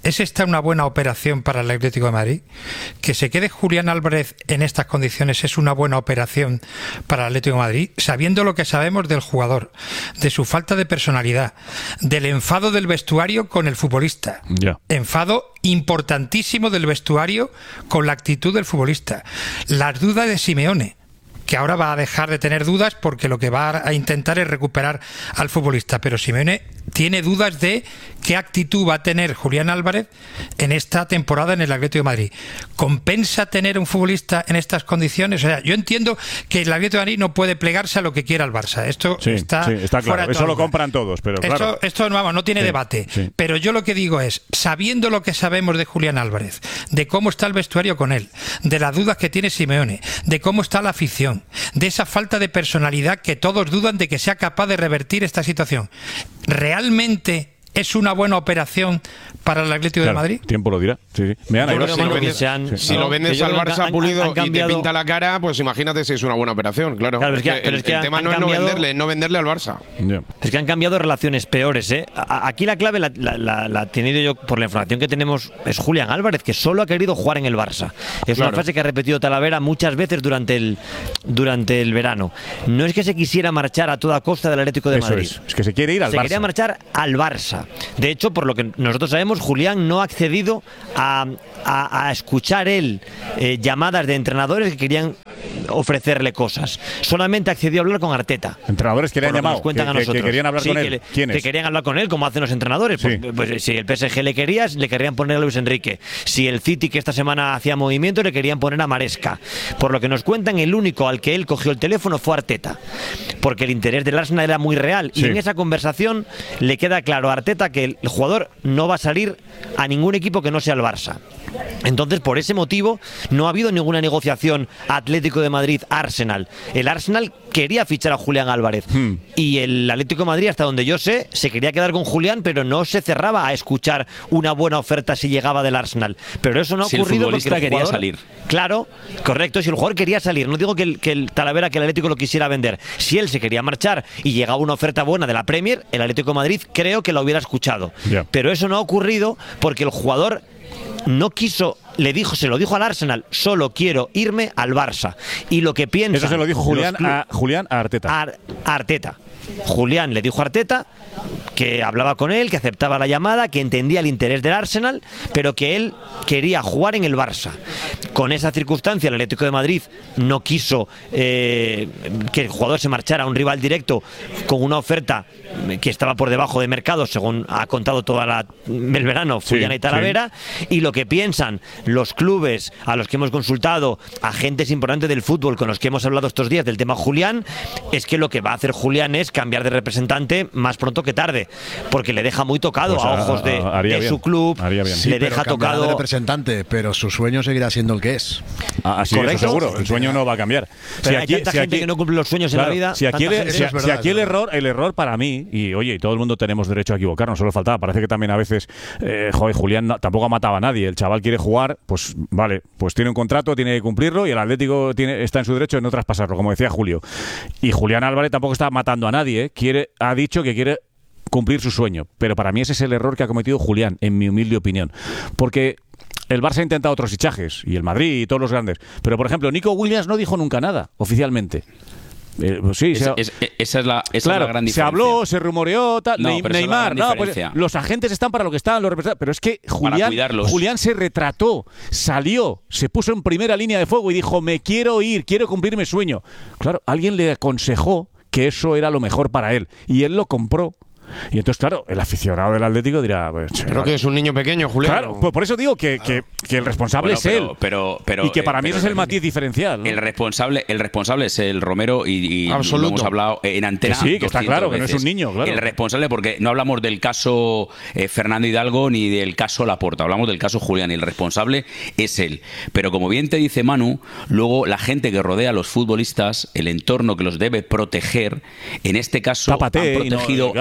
¿Es esta una buena operación para el Atlético de Madrid? ¿Que se quede Julián Álvarez en estas condiciones es una buena operación para el Atlético de Madrid? Sabiendo lo que sabemos del jugador, de su falta de personalidad, del enfado del vestuario con el futbolista. Ya. Enfado importantísimo del vestuario con la actitud del futbolista. Las dudas de Simeone, que ahora va a dejar de tener dudas porque lo que va a intentar es recuperar al futbolista. Pero Simeone tiene dudas de qué actitud va a tener Julián Álvarez en esta temporada en el Atlético de Madrid. ¿Compensa tener un futbolista en estas condiciones? O sea, yo entiendo que el Atlético de Madrid no puede plegarse a lo que quiera el Barça. Esto sí, está, sí, está claro. fuera de Eso toda lo duda. compran todos, pero esto, claro. Esto vamos, no tiene Sí, debate. sí. Pero yo lo que digo es, sabiendo lo que sabemos de Julián Álvarez, de cómo está el vestuario con él, de las dudas que tiene Simeone, de cómo está la afición, de esa falta de personalidad que todos dudan de que sea capaz de revertir esta situación, ¿realmente es una buena operación para el Atlético Claro, de Madrid? Tiempo lo dirá. Sí, sí. Me Yo creo sí, que lo si, vendes, sean, sí. si lo vendes al Barça han- pulido han y te cambiado- pinta la cara, pues imagínate si es una buena operación, claro. Claro, Es es que- que pero el, es que el han- tema han no es no cambiado- venderle, no venderle al Barça. Es que han cambiado relaciones peores, ¿eh? A- Aquí la clave la, la, la, la he tenido yo por la información que tenemos, es Julián Álvarez, que solo ha querido jugar en el Barça. Es una Claro. frase que ha repetido Talavera muchas veces durante el, durante el verano. No es que se quisiera marchar a toda costa del Atlético de Eso Madrid. es. Es que se quiere ir al Se Barça. quería marchar al Barça. De hecho, por lo que nosotros sabemos, Julián no ha accedido a, a- a escuchar él eh, llamadas de entrenadores que querían ofrecerle cosas. Solamente accedió a hablar con Arteta. Entrenadores que le han Por lo llamado, nos cuentan que- a que- que nosotros. querían hablar Sí, con que él. le- ¿Quiénes? Que querían hablar con él, como hacen los entrenadores. Pues, pues, si el P S G le quería, le querían poner a Luis Enrique. Si el City, que esta semana hacía movimiento, le querían poner a Maresca. Por lo que nos cuentan, el único al que él cogió el teléfono fue Arteta. Porque el interés del Arsenal era muy real. Sí. Y en esa conversación le queda claro a Arteta que el jugador no va a salir a ningún equipo que no sea el Barça. Entonces, por ese motivo, no ha habido ninguna negociación Atlético de Madrid-Arsenal. El Arsenal quería fichar a Julián Álvarez. Hmm. Y el Atlético de Madrid, hasta donde yo sé, se quería quedar con Julián, pero no se cerraba a escuchar una buena oferta si llegaba del Arsenal. Pero eso no ha Si el ocurrido porque futbolista el quería jugador- salir. Claro, correcto. Si el jugador quería salir, no digo que el, que el Talavera, que el Atlético lo quisiera vender. Si él se quería marchar y llegaba una oferta buena de la Premier, el Atlético de Madrid creo que lo hubiera escuchado. Ya. Pero eso no ha ocurrido porque el jugador no quiso, le dijo, se lo dijo al Arsenal, solo quiero irme al Barça. Y lo que piensa. Eso se lo dijo Julián a, Julián a Arteta. Ar- a Arteta. Julián le dijo a Arteta que hablaba con él, que aceptaba la llamada, que entendía el interés del Arsenal, pero que él quería jugar en el Barça. Con esa circunstancia, el Atlético de Madrid no quiso eh, que el jugador se marchara a un rival directo con una oferta que estaba por debajo de mercado, según ha contado toda la, el verano Julián y Talavera, y lo que piensan los clubes a los que hemos consultado, agentes importantes del fútbol con los que hemos hablado estos días del tema Julián, es que lo que va a hacer Julián es cambiar de representante más pronto que tarde, porque le deja muy tocado Pues a a- ojos de, a- haría de bien. su club, Sí, le pero deja cambiará de tocado. representante, pero su sueño seguirá siendo el que es. Ah, sí, eso seguro. El sueño no va a cambiar. Pero hay tanta gente que no cumple los sueños en la vida, Si aquí, tanta el- gente. si- si aquí el error, el error para mí, y oye, y todo el mundo tenemos derecho a equivocarnos, solo faltaba. Parece que también a veces, eh, joder, Julián no- tampoco ha matado a nadie. El chaval quiere jugar, pues vale, pues tiene un contrato, tiene que cumplirlo y el Atlético tiene, está en su derecho de no traspasarlo, como decía Julio. Y Julián Álvarez tampoco está matando a nadie, ¿eh? quiere, ha dicho que quiere cumplir su sueño. Pero para mí ese es el error que ha cometido Julián, en mi humilde opinión. Porque el Barça ha intentado otros fichajes, y el Madrid y todos los grandes. Pero, por ejemplo, Nico Williams no dijo nunca nada, oficialmente. Eh, pues sí, Es- se ha- es- esa es la, esa es claro, la gran se diferencia. habló, se rumoreó, tal, No, Ney- pero esa es la Neymar, gran no, pues, diferencia. los agentes están para lo que están, los representantes, pero es que Julián, cuidarlos. Julián se retrató, salió, se puso en primera línea de fuego y dijo, me quiero ir, quiero cumplir mi sueño. Claro, alguien le aconsejó que eso era lo mejor para él y él lo compró. Y entonces, claro, el aficionado del Atlético dirá... Pues, Creo que es un niño pequeño, Julián. Claro, pues por eso digo que, que, que el responsable Bueno, es pero- él. pero- pero, y que eh, para mí pero ese es el matiz diferencial, ¿no? El responsable, el responsable es el Romero y, y lo Absoluto. hemos hablado en antena. Que sí, que está doscientas claro, que no es veces. un niño, claro. El responsable, porque no hablamos del caso eh, Fernando Hidalgo ni del caso Laporta, hablamos del caso Julián y el responsable es él. Pero como bien te dice Manu, luego la gente que rodea a los futbolistas, el entorno que los debe proteger, en este caso Tápate han y no- protegido, que hablen han ellos.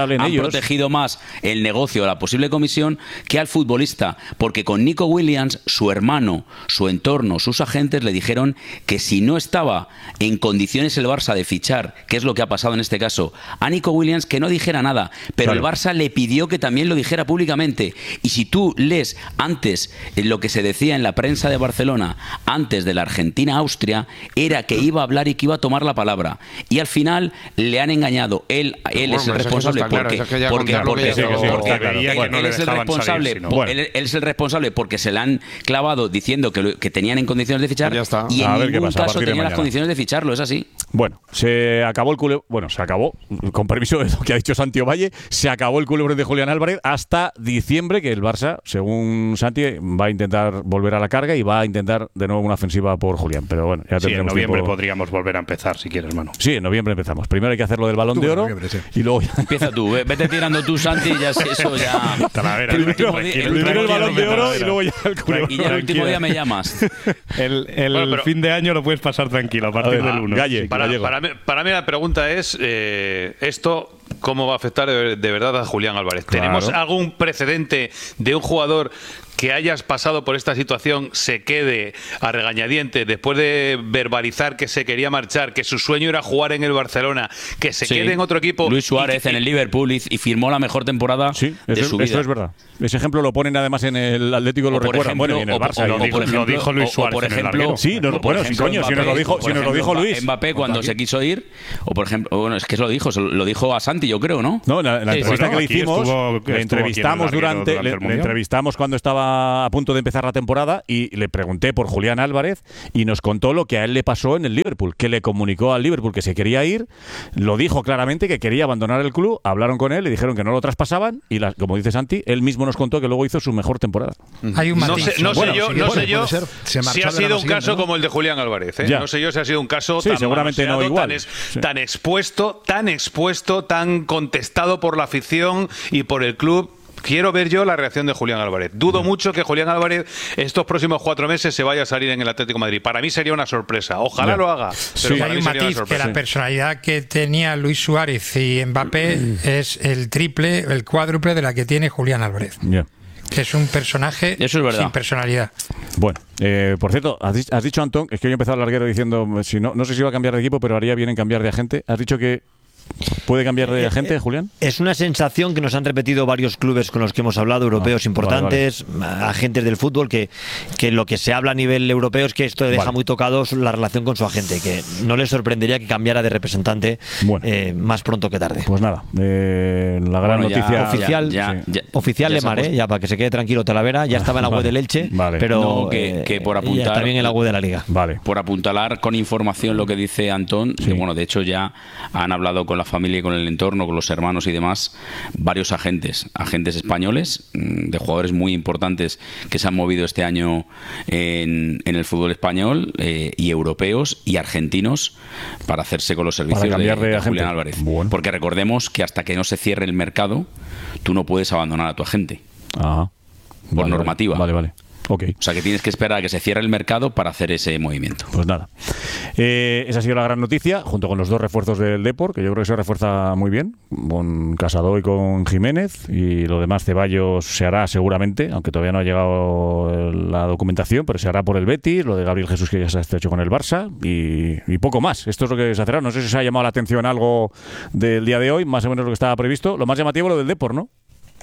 protegido más el negocio, la posible comisión, que al futbolista, porque con Nico Williams, su hermano, su entorno, sus agentes le dijeron que si no estaba en condiciones el Barça de fichar, que es lo que ha pasado en este caso, a Nico Williams, que no dijera nada, pero claro, el Barça le pidió que también lo dijera públicamente. Y si tú lees antes lo que se decía en la prensa de Barcelona, antes de la Argentina-Austria, era que iba a hablar y que iba a tomar la palabra. Y al final le han engañado. Él, él bueno, es el responsable porque, porque, porque, porque, porque él es el responsable, bueno. él, él es el responsable porque se le han clavado diciendo que, lo, que tenían en condiciones de fichar pues y en a ningún caso tenían las condiciones de ficharlo, es así. Bueno, se acabó el culebrón, bueno, se acabó, con permiso de lo que ha dicho Santi Ovalle, se acabó el culebrón de Julián Álvarez hasta diciembre, que el Barça, según Santi, va a intentar volver a la carga y va a intentar de nuevo una ofensiva por Julián. Pero bueno, ya sí, en noviembre tiempo. Podríamos volver a empezar, si quieres, Manu. Sí, en noviembre empezamos. Primero hay que hacer lo del Balón tú, de Oro sí. y luego... Empieza tú, vete tirando tú, Santi, y ya eso ya... Talavera, el primero el, el, primero el Balón de Oro y luego ya el culebrón. Y ya el último día me llamas. El, el bueno, pero, fin de año lo puedes pasar tranquilo, a partir a ver, del uno. Galle, para, para, mí, para mí la pregunta es, eh, esto... ¿cómo va a afectar de, de verdad a Julián Álvarez? Claro. ¿Tenemos algún precedente de un jugador que hayas pasado por esta situación se quede a regañadientes después de verbalizar que se quería marchar, que su sueño era jugar en el Barcelona, que se sí. quede en otro equipo? Luis Suárez y, en el Liverpool y, y firmó la mejor temporada sí, de eso, su vida. Eso es verdad. Ese ejemplo lo ponen además en el Atlético, lo recuerdan. Bueno, y en el Barça. Lo, dijo, ejemplo, lo dijo Luis Suárez. O por ejemplo, sí, no, bueno, ejemplo, coño, Mbappé, si nos lo dijo, si nos lo dijo Luis. Mbappé cuando aquí. se quiso ir, o por ejemplo, bueno, es que lo dijo, lo dijo a Santi, yo creo, ¿no? No, en la, en la sí, entrevista bueno, que le hicimos, estuvo, le entrevistamos durante, durante le, le entrevistamos cuando estaba a punto de empezar la temporada y le pregunté por Julián Álvarez y nos contó lo que a él le pasó en el Liverpool, que le comunicó al Liverpool que se quería ir, lo dijo claramente que quería abandonar el club, hablaron con él, le dijeron que no lo traspasaban y, la, como dice Santi, él mismo nos contó que luego hizo su mejor temporada. Hay un no sé, no bueno, sé yo, sí, no bueno, sé yo si ha sido un caso ¿no? como el de Julián Álvarez. ¿eh? No sé yo si ha sido un caso sí, tan seguramente no igual. Tan, es, sí. tan expuesto, tan expuesto, tan contestado por la afición y por el club. Quiero ver yo la reacción de Julián Álvarez. Dudo mm. mucho que Julián Álvarez estos próximos cuatro meses se vaya a salir en el Atlético de Madrid. Para mí sería una sorpresa. Ojalá yeah. lo haga. Pero sí, hay un matiz que la personalidad que tenía Luis Suárez y Mbappé mm. es el triple, el cuádruple de la que tiene Julián Álvarez. Yeah. Que es un personaje Eso es sin personalidad. Bueno, eh, por cierto, has, has dicho, Antón, es que hoy he empezado el larguero diciendo, si no, no sé si iba a cambiar de equipo, pero haría bien en cambiar de agente. Has dicho que ¿puede cambiar de agente, Julián? Es una sensación que nos han repetido varios clubes con los que hemos hablado, europeos ah, importantes, vale, vale. agentes del fútbol, que, que lo que se habla a nivel europeo es que esto deja vale. muy tocado la relación con su agente, que no les sorprendería que cambiara de representante bueno. eh, más pronto que tarde. Pues nada, eh, la gran bueno, ya, noticia oficial, ya, ya, sí. oficial Lemar, eh, ya para que se quede tranquilo Talavera, ya estaba en la web vale. del Elche, vale. pero no, que, que por apuntar también en la web de la Liga. Vale. Por apuntalar con información lo que dice Antón, sí. que bueno, de hecho ya han hablado con la familia y con el entorno, con los hermanos y demás, varios agentes, agentes españoles, de jugadores muy importantes que se han movido este año en, en el fútbol español, eh, y europeos y argentinos para hacerse con los servicios de, de, de Julián Álvarez. Bueno. Porque recordemos que hasta que no se cierre el mercado, tú no puedes abandonar a tu agente. Ajá. Por vale, normativa. Vale, vale. Okay. O sea que tienes que esperar a que se cierre el mercado para hacer ese movimiento. Pues nada. Eh, esa ha sido la gran noticia, junto con los dos refuerzos del Depor, que yo creo que se refuerza muy bien, con Casado y con Jiménez, y lo demás Ceballos se hará seguramente, aunque todavía no ha llegado la documentación, pero se hará por el Betis, lo de Gabriel Jesús que ya se ha hecho con el Barça, y, y poco más. Esto es lo que se hacerá. No sé si se ha llamado la atención algo del día de hoy, más o menos lo que estaba previsto. Lo más llamativo lo del Depor, ¿no?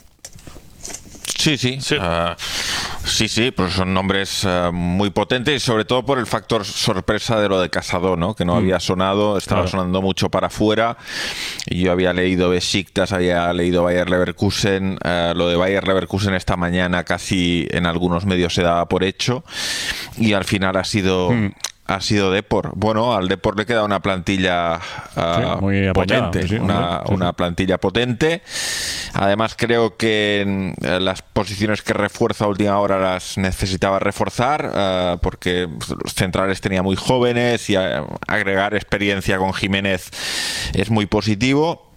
Sí, sí. Sí. Uh, sí, sí, pues son nombres uh, muy potentes y sobre todo por el factor sorpresa de lo de Casado, ¿no? Que no mm. había sonado, estaba claro. sonando mucho para afuera. Y yo había leído Besiktas, había leído Bayer Leverkusen. Uh, lo de Bayer Leverkusen esta mañana casi en algunos medios se daba por hecho. Y al final ha sido... Mm. Ha sido Depor. Bueno, al Depor le queda una plantilla uh, sí, muy potente, sí, una, sí, una plantilla potente. Además, creo que uh, las posiciones que refuerza a última hora las necesitaba reforzar, uh, porque los centrales tenía muy jóvenes y uh, agregar experiencia con Jiménez es muy positivo.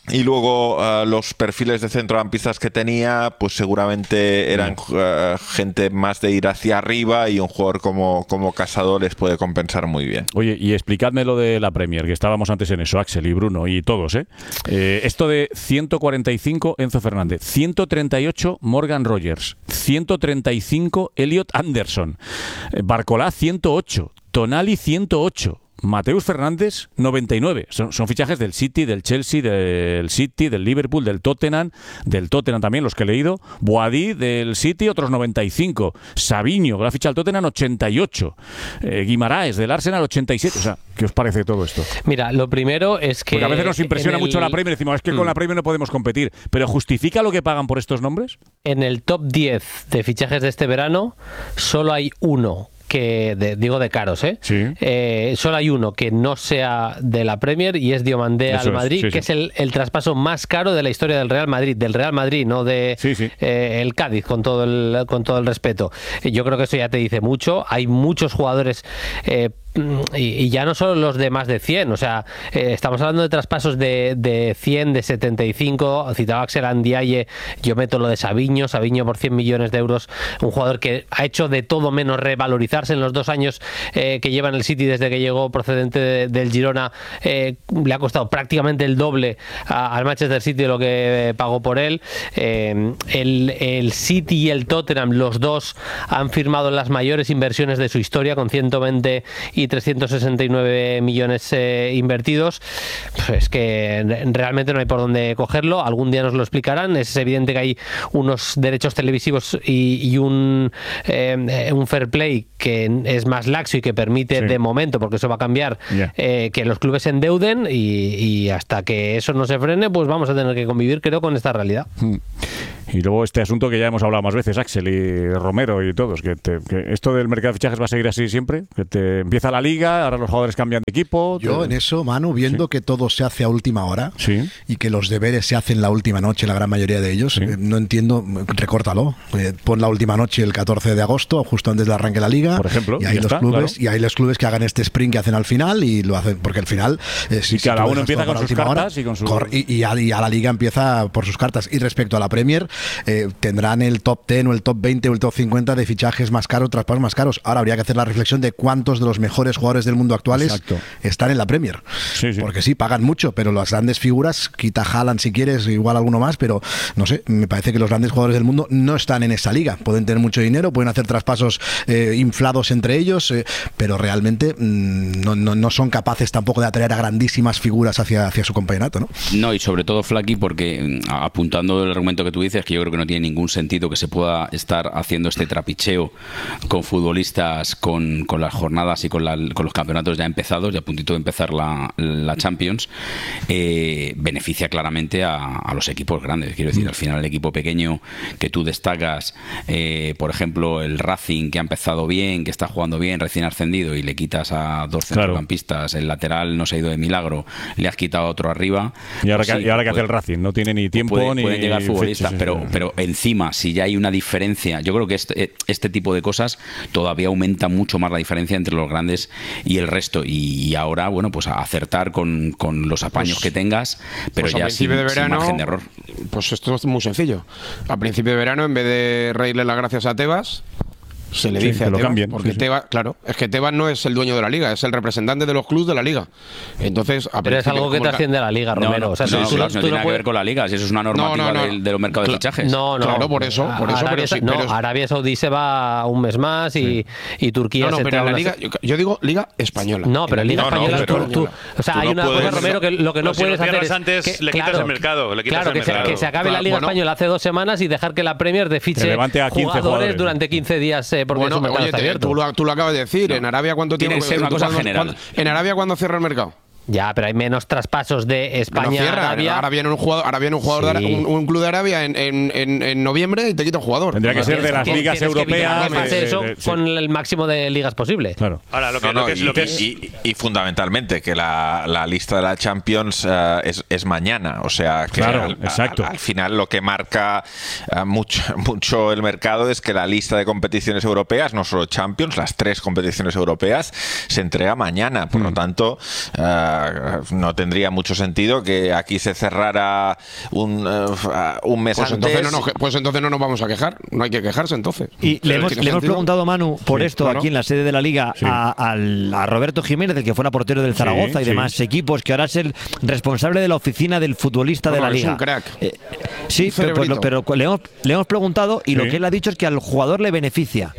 Y luego uh, los perfiles de centrocampistas que tenía, pues seguramente eran uh, gente más de ir hacia arriba, y un jugador como, como Casado les puede compensar muy bien. Oye, y explicadme lo de la Premier, que estábamos antes en eso, Axel y Bruno y todos, ¿eh? eh esto de ciento cuarenta y cinco Enzo Fernández, ciento treinta y ocho Morgan Rogers, ciento treinta y cinco Elliot Anderson, Barcolá ciento ocho, Tonali ciento ocho, Mateus Fernández noventa y nueve. Son, son fichajes del City, del Chelsea, del City, del Liverpool, del Tottenham, del Tottenham también, los que he leído. Boadí del City, otros noventa y cinco. Sabiño, que la ficha del Tottenham, ochenta y ocho. Eh, Guimaraes del Arsenal, ochenta y siete. O sea, ¿qué os parece todo esto? Mira, lo primero es que... Porque a veces nos impresiona el... mucho la Premier, decimos, es que mm. con la Premier no podemos competir. ¿Pero justifica lo que pagan por estos nombres? En el top diez de fichajes de este verano, solo hay uno que de, digo de caros, ¿eh? Sí. Eh, solo hay uno que no sea de la Premier, y es Diomandé Eso al Madrid, es, sí, que sí. es el, el traspaso más caro de la historia del Real Madrid, del Real Madrid, no de sí, sí. Eh, el Cádiz, con todo el, con todo el respeto. Yo creo que eso ya te dice mucho. Hay muchos jugadores eh, y, y ya no solo los de más de cien, o sea, eh, estamos hablando de traspasos de, de cien, de setenta y cinco, citaba Axel Andiaye, yo meto lo de Sabiño, Sabiño por cien millones de euros, un jugador que ha hecho de todo menos revalorizarse en los dos años eh, que lleva en el City desde que llegó procedente de, del Girona, eh, le ha costado prácticamente el doble a, al Manchester City de lo que eh, pagó por él. Eh, el, el City y el Tottenham, los dos han firmado las mayores inversiones de su historia, con ciento veinte y trescientos sesenta y nueve millones eh, invertidos. Pues que realmente no hay por dónde cogerlo. Algún día nos lo explicarán. Es evidente que hay unos derechos televisivos y, y un, eh, un fair play que es más laxo y que permite sí. de momento, porque eso va a cambiar, yeah. eh, que los clubes se endeuden, y, y hasta que eso no se frene, pues vamos a tener que convivir, creo, con esta realidad. Mm. Y luego este asunto que ya hemos hablado más veces, Axel y Romero y todos, que, te, que esto del mercado de fichajes va a seguir así siempre, que te empieza la liga, ahora los jugadores cambian de equipo. Yo te... en eso, Manu, viendo sí. que todo se hace a última hora sí. y que los deberes se hacen la última noche, la gran mayoría de ellos, sí. eh, no entiendo, recórtalo, eh, pon la última noche el catorce de agosto, justo antes del arranque de la liga, por ejemplo, y hay los está, clubes claro. y hay los clubes que hagan este sprint que hacen al final, y lo hacen porque al final eh, si, y cada si uno empieza con sus cartas hora, y con su... y, y, a, y a la liga empieza por sus cartas. Y respecto a la Premier, eh, tendrán el top diez o el top veinte o el top cincuenta de fichajes más caros, traspasos más caros. Ahora habría que hacer la reflexión de cuántos de los mejores jugadores del mundo actuales Exacto. están en la Premier. Sí, sí. Porque sí, pagan mucho, pero las grandes figuras, quita Haaland si quieres, igual alguno más, pero no sé, me parece que los grandes jugadores del mundo no están en esa liga. Pueden tener mucho dinero, pueden hacer traspasos eh, inflados entre ellos, eh, pero realmente mmm, no, no, no son capaces tampoco de atraer a grandísimas figuras hacia, hacia su campeonato, ¿no? No, y sobre todo, Flaky, porque apuntando el argumento que tú dices, que yo creo que no tiene ningún sentido que se pueda estar haciendo este trapicheo con futbolistas con, con las jornadas y con, la, con los campeonatos ya empezados, ya a puntito de empezar la, la Champions, eh, beneficia claramente a, a los equipos grandes. Quiero decir, al final el equipo pequeño que tú destacas, eh, por ejemplo, el Racing, que ha empezado bien, que está jugando bien, recién ascendido, y le quitas a dos centrocampistas, claro. el lateral no se ha ido de milagro, le has quitado a otro arriba. Y ahora, pues que, sí, y ahora que puede, hace el Racing, no tiene ni tiempo puede, ni... Pueden llegar futbolistas, fechas, pero, sí, sí. pero encima, si ya hay una diferencia, yo creo que este, este tipo de cosas todavía aumenta mucho más la diferencia entre los grandes y el resto. Y ahora, bueno, pues a acertar con, con los apaños pues, que tengas, pero pues ya sin, de verano, sin margen de error. Pues esto es muy sencillo. A principio de verano, en vez de reírle las gracias a Tebas, se le sí, dice a lo Tebas, cambien, porque sí, sí. Tebas, claro, es que Tebas no es el dueño de la liga, es el representante de los clubes de la liga. Entonces, a pero es algo que trasciende a la liga, Romero. No, no, o sea, no, tú, no, tú, no tú tiene no nada puedes... que ver con la liga, si eso es una normativa no, no, no. del, de los mercados Cla de fichajes. No, no, claro, por eso, por eso, Arabia, pero sí, no, pero... Arabia Saudí se va un mes más y, sí. y Turquía no, no, se pero en la una... liga, yo, yo digo liga española. No, pero en liga no, española no, pero, tú, tú, o sea, hay una cosa, Romero, que lo que no si puedes lo hacer es antes, que, le quitas claro, el mercado, le quitas claro, el que, mercado. Se, que se acabe claro, la liga bueno, española hace dos semanas y dejar que la Premier de fiche a jugadores, jugadores durante quince días eh, porque bueno, su mercado oye, está abierto. Tú lo, tú lo acabas de decir, no. en Arabia ¿cuánto tiempo? Tiene que ser una cosa general. ¿En Arabia cuándo cierra el mercado? Ya, pero hay menos traspasos de España no cierra, a Arabia. Ahora viene un jugador, ahora viene un, jugador sí. de, un, un club de Arabia en, en, en, en noviembre y te quita un jugador. Tendría que no, ser de las ligas europeas. Que pase eso de, de, con sí. el máximo de ligas posible. Claro. Ahora, lo que, no, no, lo que es, y, lo que es... Y, y, y fundamentalmente que la, la lista de la Champions uh, es, es mañana. O sea, que claro, al, exacto. Al, al final lo que marca uh, mucho, mucho el mercado es que la lista de competiciones europeas, no solo Champions, las tres competiciones europeas, se entrega mañana. Por mm. lo tanto, uh, Uh, no tendría mucho sentido que aquí se cerrara un, uh, un mes pues antes. Entonces no nos, pues entonces no nos vamos a quejar. No hay que quejarse entonces. Y le hemos, le hemos preguntado, Manu, por Sí, esto claro. aquí en la sede de la Liga Sí. a, al- a Roberto Jiménez, el que fuera portero del Zaragoza Sí, y sí. demás equipos, que ahora es el responsable de la oficina del futbolista Bueno, de la es Liga. un crack. Eh, sí, Un pero, pues, lo- cerebrito. pero le, hemos, le hemos preguntado y lo Sí. que él ha dicho es que al jugador le beneficia.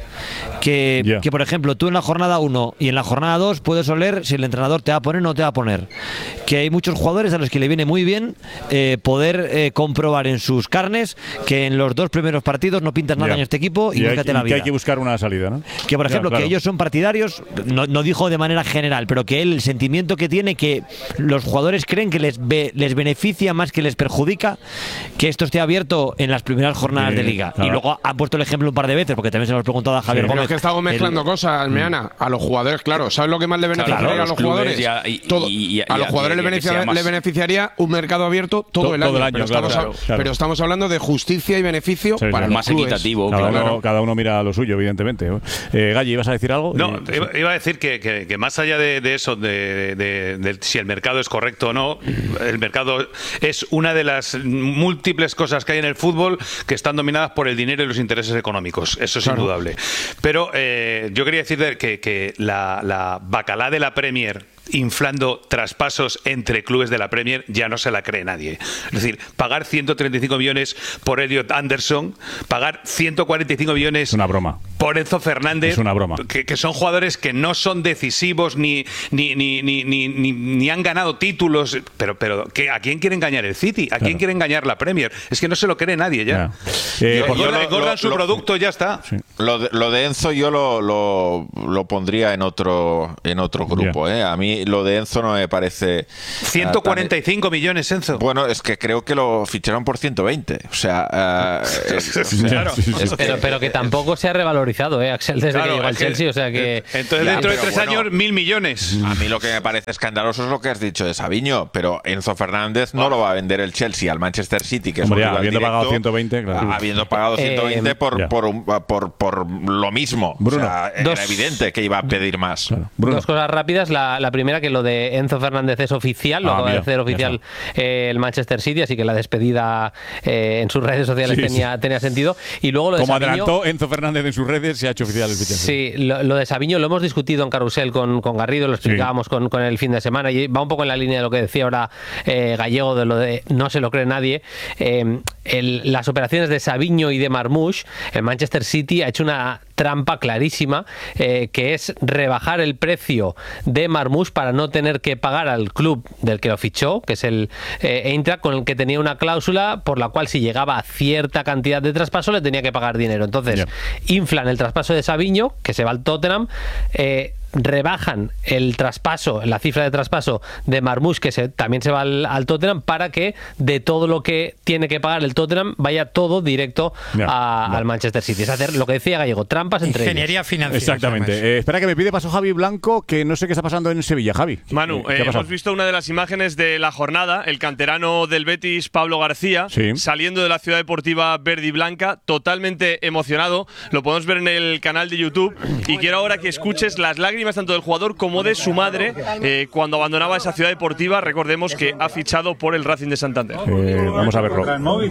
Que, que, por ejemplo, tú en la jornada uno y en la jornada dos puedes oler si el entrenador te va a poner o no te va a poner. Que hay muchos jugadores a los que le viene muy bien eh, poder eh, comprobar en sus carnes que en los dos primeros partidos no pintas nada Ya. en este equipo y, Y hay, búscate la y que vida. hay que buscar una salida, ¿no? Que, por Ya, ejemplo, claro. que ellos son partidarios, no, no dijo de manera general, pero que él, el sentimiento que tiene, que los jugadores creen que les, be- les beneficia más que les perjudica, que esto esté abierto en las primeras jornadas Sí, de Liga. claro. Y luego ha puesto el ejemplo un par de veces, porque también se lo hemos preguntado a Javier Pero Gómez. es que estamos mezclando El- cosas, Meana. A los jugadores, claro. ¿Sabes lo que más le beneficiaría Claro, a los los clubes jugadores? ya- y- Todo. y- y- a los y- jugadores y- le, y que sea beneficia- más- le beneficiaría un mercado abierto todo, To- el todo año. el año, pero, claro, estamos, claro, claro. pero estamos hablando de justicia y beneficio Sí, sí. para los clubes. Cada, uno, cada uno mira lo suyo, evidentemente. Eh, Galli, ¿ibas a decir algo? No, Eh, iba, iba a decir que, que- que más allá de, de eso, de, de- de si el mercado es correcto o no, el mercado es una de las múltiples cosas que hay en el fútbol que están dominadas por el dinero y los intereses económicos. Eso es Claro. indudable. Pero eh, yo quería decir de- que, que la, la bacalá de la Premier inflando traspasos entre clubes de la Premier ya no se la cree nadie. Es decir, pagar ciento treinta y cinco millones por Elliot Anderson, pagar ciento cuarenta y cinco millones es una broma. por Enzo Fernández, Es una broma. Que, que son jugadores que no son decisivos ni ni, ni, ni, ni, ni- ni han ganado títulos, pero pero ¿qué- ¿a quién quiere engañar el City? ¿A quién Claro. quiere engañar la Premier? Es que no se lo cree nadie ya. Eh, Yo- por- engordan- yo lo- engordan lo- su lo- producto, ya está. Lo de, lo de Enzo yo lo, lo, lo pondría en otro en otro grupo. ¿eh? A mí lo de Enzo no me parece... ciento cuarenta y cinco millones, Enzo. Bueno, es que creo que lo ficharon por ciento veinte. O sea... eh, eh, o sea, Claro. es que- Pero, pero que tampoco se ha revalorizado, ¿eh, Axel, desde Claro, que llegó al es que- Chelsea, o sea que... Entonces, Ya, dentro de pero tres bueno. años, mil millones. A mí lo que me parece escandaloso es lo que has dicho de Sabiño, pero Enzo Fernández no lo va a vender el Chelsea al Manchester City, que es Hombre, un ya, rival habiendo directo, pagado ciento veinte, claro. habiendo pagado ciento veinte Eh, por, ya. por, un- por, por lo mismo. Bruno. O sea, Dos- era evidente que iba a pedir más. Bruno. Dos cosas rápidas. La, la primera, que lo de Enzo Fernández es oficial, lo Ah, acaba de mira, hacer ya oficial eh, el Manchester City, así que la despedida eh, en sus redes sociales Sí, tenía, tenía sentido. Y luego lo de Como Savinho- adelantó Enzo Fernández en sus redes, se ha hecho oficial el fichaje. Sí, lo, lo de Savinho lo hemos discutido en Carrusel con, con Garrido, lo explicábamos con, con el fin de semana y va un poco en la línea de lo que decía ahora eh, Gallego, de lo de no se lo cree nadie. Eh, el- las operaciones de Savinho y de Marmoush, el Manchester City ha hecho una trampa clarísima, eh, que es rebajar el precio de Marmoush para no tener que pagar al club del que lo fichó, que es el eh, Eintracht, con el que tenía una cláusula por la cual si llegaba a cierta cantidad de traspaso le tenía que pagar dinero. Entonces, Ya. inflan el traspaso de Savinho, que se va al Tottenham, eh, rebajan el traspaso, la cifra de traspaso de Marmoush, que se, también se va al, al Tottenham, para que de todo lo que tiene que pagar el Tottenham vaya todo directo Ya, a- ya. al Manchester City. Es hacer lo que decía Gallego, trampas entre Ingeniería ellos. financiera. Exactamente. Eh, espera que me pide paso Javi Blanco, que no sé qué está pasando en Sevilla. Javi. Manu, ¿qué eh, ha pasado? hemos visto una de las imágenes de la jornada, el canterano del Betis, Pablo García, Sí. saliendo de la ciudad deportiva verde y blanca, totalmente emocionado. Lo podemos ver en el canal de YouTube. Y quiero ahora que escuches las lágrimas tanto del jugador como de su madre eh, cuando abandonaba esa ciudad deportiva. Recordemos que ha fichado por el Racing de Santander. Eh, vamos a verlo.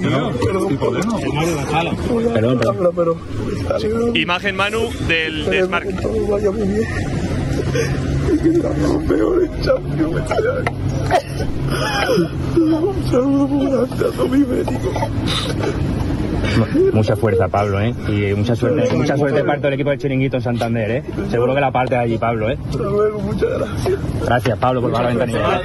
Perdón, perdón. Imagen, Manu, del desmarque. Mucha fuerza, Pablo, ¿eh? Y mucha suerte, mucha suerte para todo el equipo de Chiringuito en Santander, ¿eh? Seguro que la parte de allí, Pablo, ¿eh? Muchas gracias. Gracias, Pablo, por bajar la ventanilla.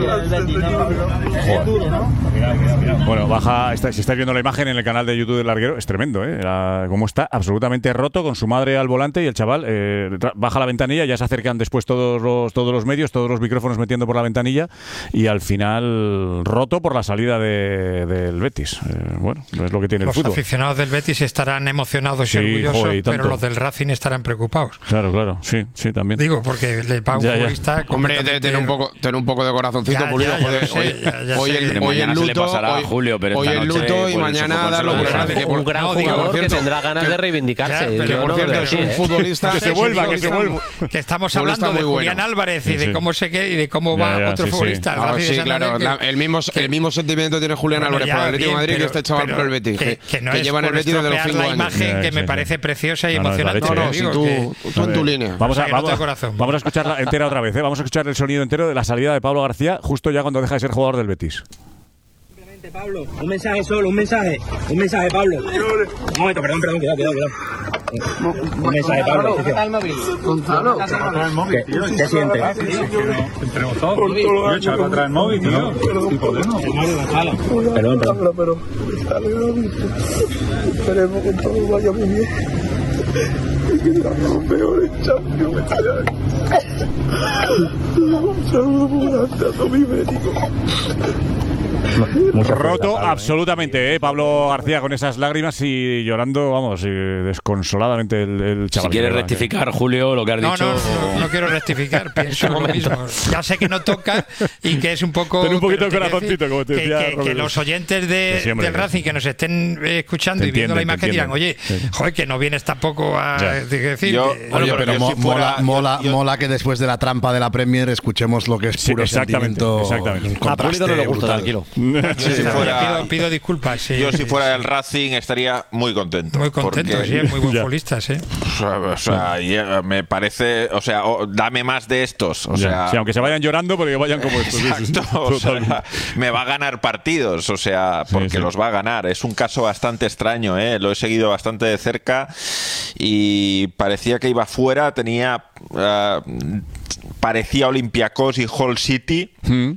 Bueno, baja, está- si estáis viendo la imagen en el canal de YouTube del Larguero, es tremendo, ¿eh? La- cómo está absolutamente roto con su madre al volante y el chaval eh, tra- baja la ventanilla, ya se acercan después todos los, todos los medios, todos los micrófonos metiendo por la ventanilla y al final roto por la salida de- del Betis. Eh, bueno, es lo que tiene Los el fútbol. aficionados aficionados del Betis estarán emocionados Sí, y orgullosos, joder, y tanto. pero los del Racing estarán preocupados. Claro, claro, sí, sí, también. Digo, porque le paga un Ya, ya. futbolista. Hombre, de- tener un poco, tener un poco de corazoncito, Ya, Pulido. ya, ya joder, lo sé, hoy, ya, ya hoy sé. el, Pero hoy el mañana se le luto, pasará a hoy, Julio, pero hoy esta el noche, luto y por el mañana Sofá darlo por Sonoro. grande. que por- Un gran no, digo, jugador por que cierto, tendrá ganas que- de reivindicarse. Ya, pero Yo por no cierto, lo es veo un así, ¿eh? futbolista Que se vuelva, que se vuelva. Que estamos Futbolista hablando de muy Julián bueno. Álvarez y Sí, de sí. cómo se que y de cómo Ya, va ya, otro sí, sí. futbolista. el Ah, Racing de sí, Santander, claro, que- la- el mismo, que- el mismo sentimiento tiene Julián Bueno, Álvarez ya, por el Atlético de bien, Madrid que pero- este chaval pero por el Betis, que, que, que no que es lleva en el por Betis desde los estropear cinco la años. imagen Ya, que sí, me sí. parece preciosa y No, no, emocionante. vale, No, no, sí, si digo tú, que- tú en tu línea. Vamos O a, sea, que no vamos, tengo corazón. vamos a escucharla entera otra vez, ¿eh? Vamos a escuchar el sonido entero de la salida de Pablo García justo ya cuando deja de ser jugador del Betis. Pablo, un mensaje solo, un mensaje, un mensaje, Pablo. Un momento, perdón, perdón, cuidado, cuidado, cuidado. Un mensaje, Pablo. Gonzalo, ¿qué, ¿qué sientes? Entre vosotros, yo echaba para atrás el móvil, tío. Sin podemos. Perdón, perdón. Pero esperemos que todo vaya muy bien. Y que seamos los peores champions. Un saludo muy grande a todo mi médico. Roto absolutamente, ¿eh? Pablo García con esas lágrimas y llorando, vamos, eh, desconsoladamente el, el chaval. Si quieres de verdad, rectificar, Julio, lo que has No, dicho. no, no, no quiero rectificar, pienso lo mismo. Ya sé que no toca y que es un poco. Ten un poquito pero de te quiero corazoncito, decir como te que- decía que, que Roberto. los oyentes de, Que sí, hombre, del que- Racing que nos estén eh, escuchando Te y viendo la entienden, te imagen dirán, oye, entienden. joder, que no vienes tampoco a Ya. decir. Yo- que- Oye, Oye, pero yo mo- si fuera- mola, mola, yo- yo- mola que después de la trampa de la Premier escuchemos lo que es Sí, puro exactamente, sentimiento. exactamente. un A Pulido no le gusta, brutal. tranquilo. Yo si fuera- pido, pido disculpas. Sí, Yo si sí, fuera sí. del Racing estaría muy contento. Muy contento, porque- sí, es muy buen Ya. futbolista, sí. O sea, o sea, ya me parece, o sea, o- dame más de estos, o Ya. sea, Sí, aunque se vayan llorando, pero que vayan como estos. sí, sí, sí. exacto, o sea, Totalmente. me va a ganar partidos, o sea, porque Sí, sí. los va a ganar. Es un caso bastante extraño, ¿eh? Lo he seguido bastante de cerca y parecía que iba fuera, tenía ah, parecía Olympiacos y Hull City. Mm.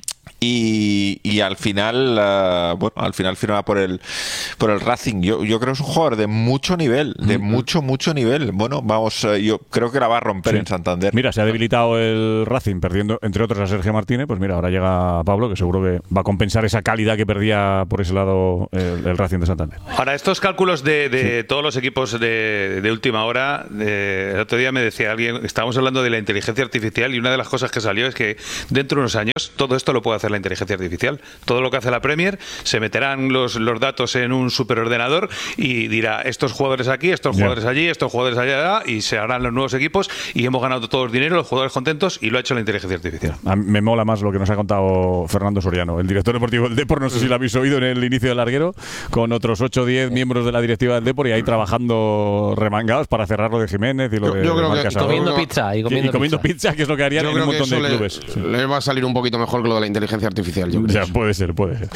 Y, y al final, uh, bueno, al final firma por el por el Racing. Yo, yo creo que es un jugador de mucho nivel, de Mm. mucho, mucho nivel. Bueno, vamos, uh, yo creo que la va a romper Sí. en Santander. Mira, se ha debilitado el Racing perdiendo, entre otros, a Sergio Martínez. Pues mira, ahora llega Pablo, que seguro que va a compensar esa calidad que perdía por ese lado el, el Racing de Santander. Ahora, estos cálculos de, de todos los equipos de, de última hora, de- el otro día me decía alguien, estábamos hablando de la inteligencia artificial y una de las cosas que salió es que dentro de unos años todo esto lo puede hacer la inteligencia artificial. Todo lo que hace la Premier, se meterán los, los datos en un superordenador y dirá estos jugadores aquí, estos Ya. jugadores allí, estos jugadores allá y se harán los nuevos equipos y hemos ganado todos dinero, los jugadores contentos y lo ha hecho la inteligencia artificial. A mí me mola más lo que nos ha contado Fernando Soriano, el director deportivo del Depor. No sé si lo habéis oído en el inicio del larguero, con otros ocho o diez miembros de la directiva del Depor y ahí trabajando remangados para cerrar lo de Jiménez y lo Yo- de yo creo que- Marc y Casador. comiendo pizza, y Y- comiendo y comiendo pizza. pizza, que es lo que harían Yo en un creo que montón eso de le, clubes. Sí. le va a salir un poquito mejor que lo de la inteligencia artificial. Yo creo. Ya, puede ser, puede ser.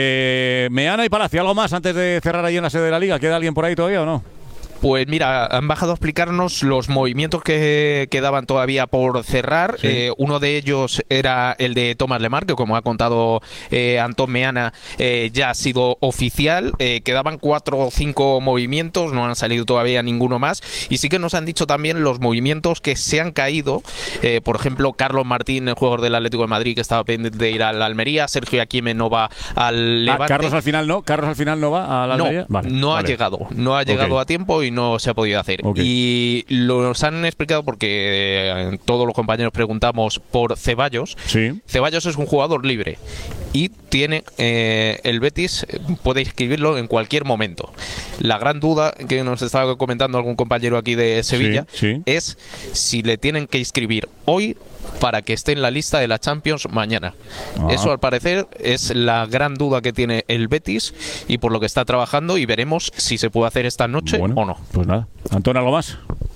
Eh, Meana y Palacio, ¿algo más antes de cerrar ahí en la sede de la Liga? ¿Queda alguien por ahí todavía o no? Pues mira, han bajado a explicarnos los movimientos que quedaban todavía por cerrar. Sí. Eh, uno de ellos era el de Tomás Lemar, que como ha contado eh, Antón Meana, eh, ya ha sido oficial. Eh, quedaban cuatro o cinco movimientos, no han salido todavía ninguno más. Y sí que nos han dicho también los movimientos que se han caído. Eh, por ejemplo, Carlos Martín, el jugador del Atlético de Madrid, que estaba pendiente de ir al Almería. Sergio Aquime no va al Ah, Levante. Carlos al final no, Carlos al final no va a la No, Almería. Vale, no ha vale. llegado, no ha llegado Ok. a tiempo y no se ha podido hacer. Ok. Y los han explicado porque eh, todos los compañeros preguntamos por Ceballos. Sí. Ceballos es un jugador libre y tiene eh, el Betis eh, puede inscribirlo en cualquier momento. La gran duda que nos estaba comentando algún compañero aquí de Sevilla Sí, sí. es si le tienen que inscribir hoy para que esté en la lista de la Champions mañana. Ah. Eso al parecer es la gran duda que tiene el Betis y por lo que está trabajando y veremos si se puede hacer esta noche Bueno, o no. Pues nada. Antón, ¿algo más?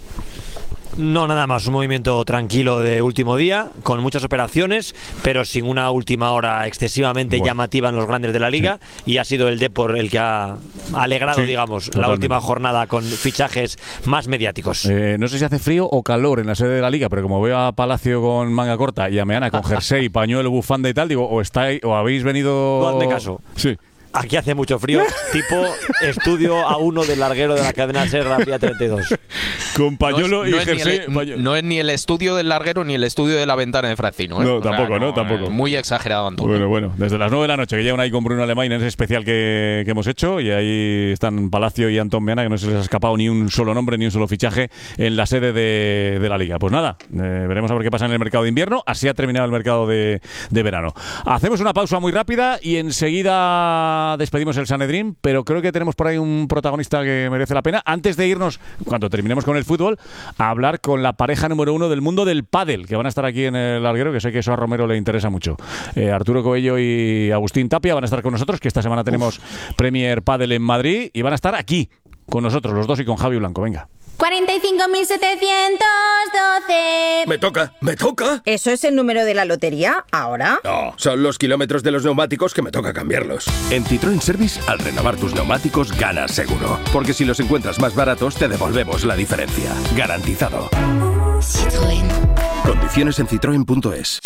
No, nada más, un movimiento tranquilo de último día, con muchas operaciones, pero sin una última hora excesivamente Bueno. llamativa en los grandes de la liga, y ha sido el Depor el que ha alegrado, Sí, digamos, la totalmente. última jornada con fichajes más mediáticos. Eh, no sé si hace frío o calor en la sede de la Liga, pero como veo a Palacio con manga corta y a Meana con jersey, pañuelo, bufanda y tal, digo, o estáis, o habéis venido. Tú hazme caso. Sí. Aquí hace mucho frío, tipo estudio A uno del larguero de la cadena SER, la vía treinta y dos. con pañuelo no es, y no es jersey. Ni el, no es ni el estudio del larguero ni el estudio de la ventana de Francino. ¿eh? No, O sea, tampoco, no, tampoco. Muy exagerado, Antonio. Bueno, bueno, desde las nueve de la noche que llegan ahí con Bruno Alemán en ese especial que, que hemos hecho, y ahí están Palacio y Antón Meana, que no se les ha escapado ni un solo nombre ni un solo fichaje en la sede de, de la Liga. Pues nada, eh, veremos a ver qué pasa en el mercado de invierno. Así ha terminado el mercado de, de verano. Hacemos una pausa muy rápida y enseguida despedimos el Sanedrín, pero creo que tenemos por ahí un protagonista que merece la pena. Antes de irnos, cuando terminemos con el fútbol, a hablar con la pareja número uno del mundo del pádel, que van a estar aquí en el larguero, que sé que eso a Romero le interesa mucho. Eh, Arturo Coello y Agustín Tapia van a estar con nosotros, que esta semana tenemos Uf. Premier Pádel en Madrid, y van a estar aquí con nosotros, los dos, y con Javi Blanco. Venga. cuarenta y cinco mil setecientos doce. Me toca, me toca. ¿Eso es el número de la lotería ahora? No, son los kilómetros de los neumáticos que me toca cambiarlos. En Citroën Service, al renovar tus neumáticos, ganas seguro. Porque si los encuentras más baratos, te devolvemos la diferencia. Garantizado. Citroën. Condiciones en citroen punto es.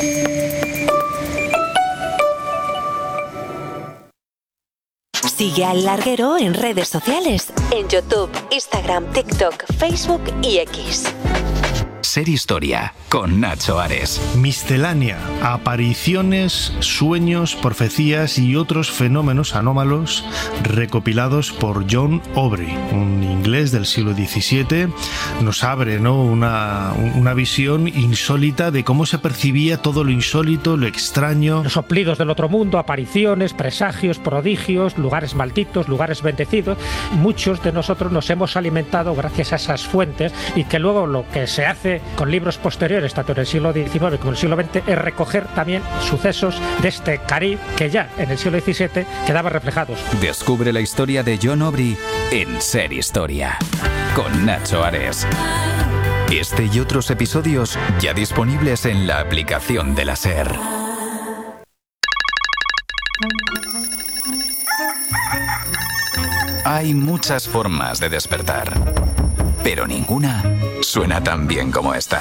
Sigue al Larguero en redes sociales, en YouTube, Instagram, TikTok, Facebook y X. Ser Historia, con Nacho Ares. Miscelánea, apariciones, sueños, profecías y otros fenómenos anómalos recopilados por John Aubrey, un inglés del siglo diecisiete. Nos abre, ¿no?, una, una visión insólita de cómo se percibía todo lo insólito, lo extraño. Los soplidos del otro mundo, apariciones, presagios, prodigios, lugares malditos, lugares bendecidos. Muchos de nosotros nos hemos alimentado gracias a esas fuentes, y que luego lo que se hace con libros posteriores, tanto en el siglo diecinueve como en el siglo veinte, es recoger también sucesos de este Caribe que ya en el siglo diecisiete quedaban reflejados. Descubre la historia de John Aubrey en Ser Historia, con Nacho Ares. Este y otros episodios ya disponibles en la aplicación de la SER. Hay muchas formas de despertar, pero ninguna suena tan bien como esta.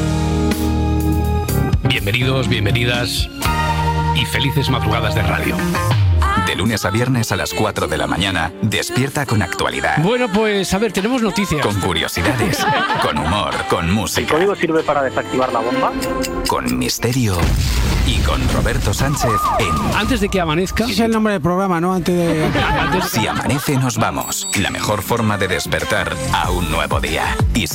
Bienvenidos, bienvenidas y felices madrugadas de radio. De lunes a viernes a las cuatro de la mañana, despierta con actualidad. Bueno, pues a ver, tenemos noticias. Con curiosidades, con humor, con música. ¿El código sirve para desactivar la bomba? Con misterio y con Roberto Sánchez en... Antes de que amanezca... Ese es el nombre del programa, ¿no? Antes de... Si amanece, nos vamos. La mejor forma de despertar a un nuevo día. Y si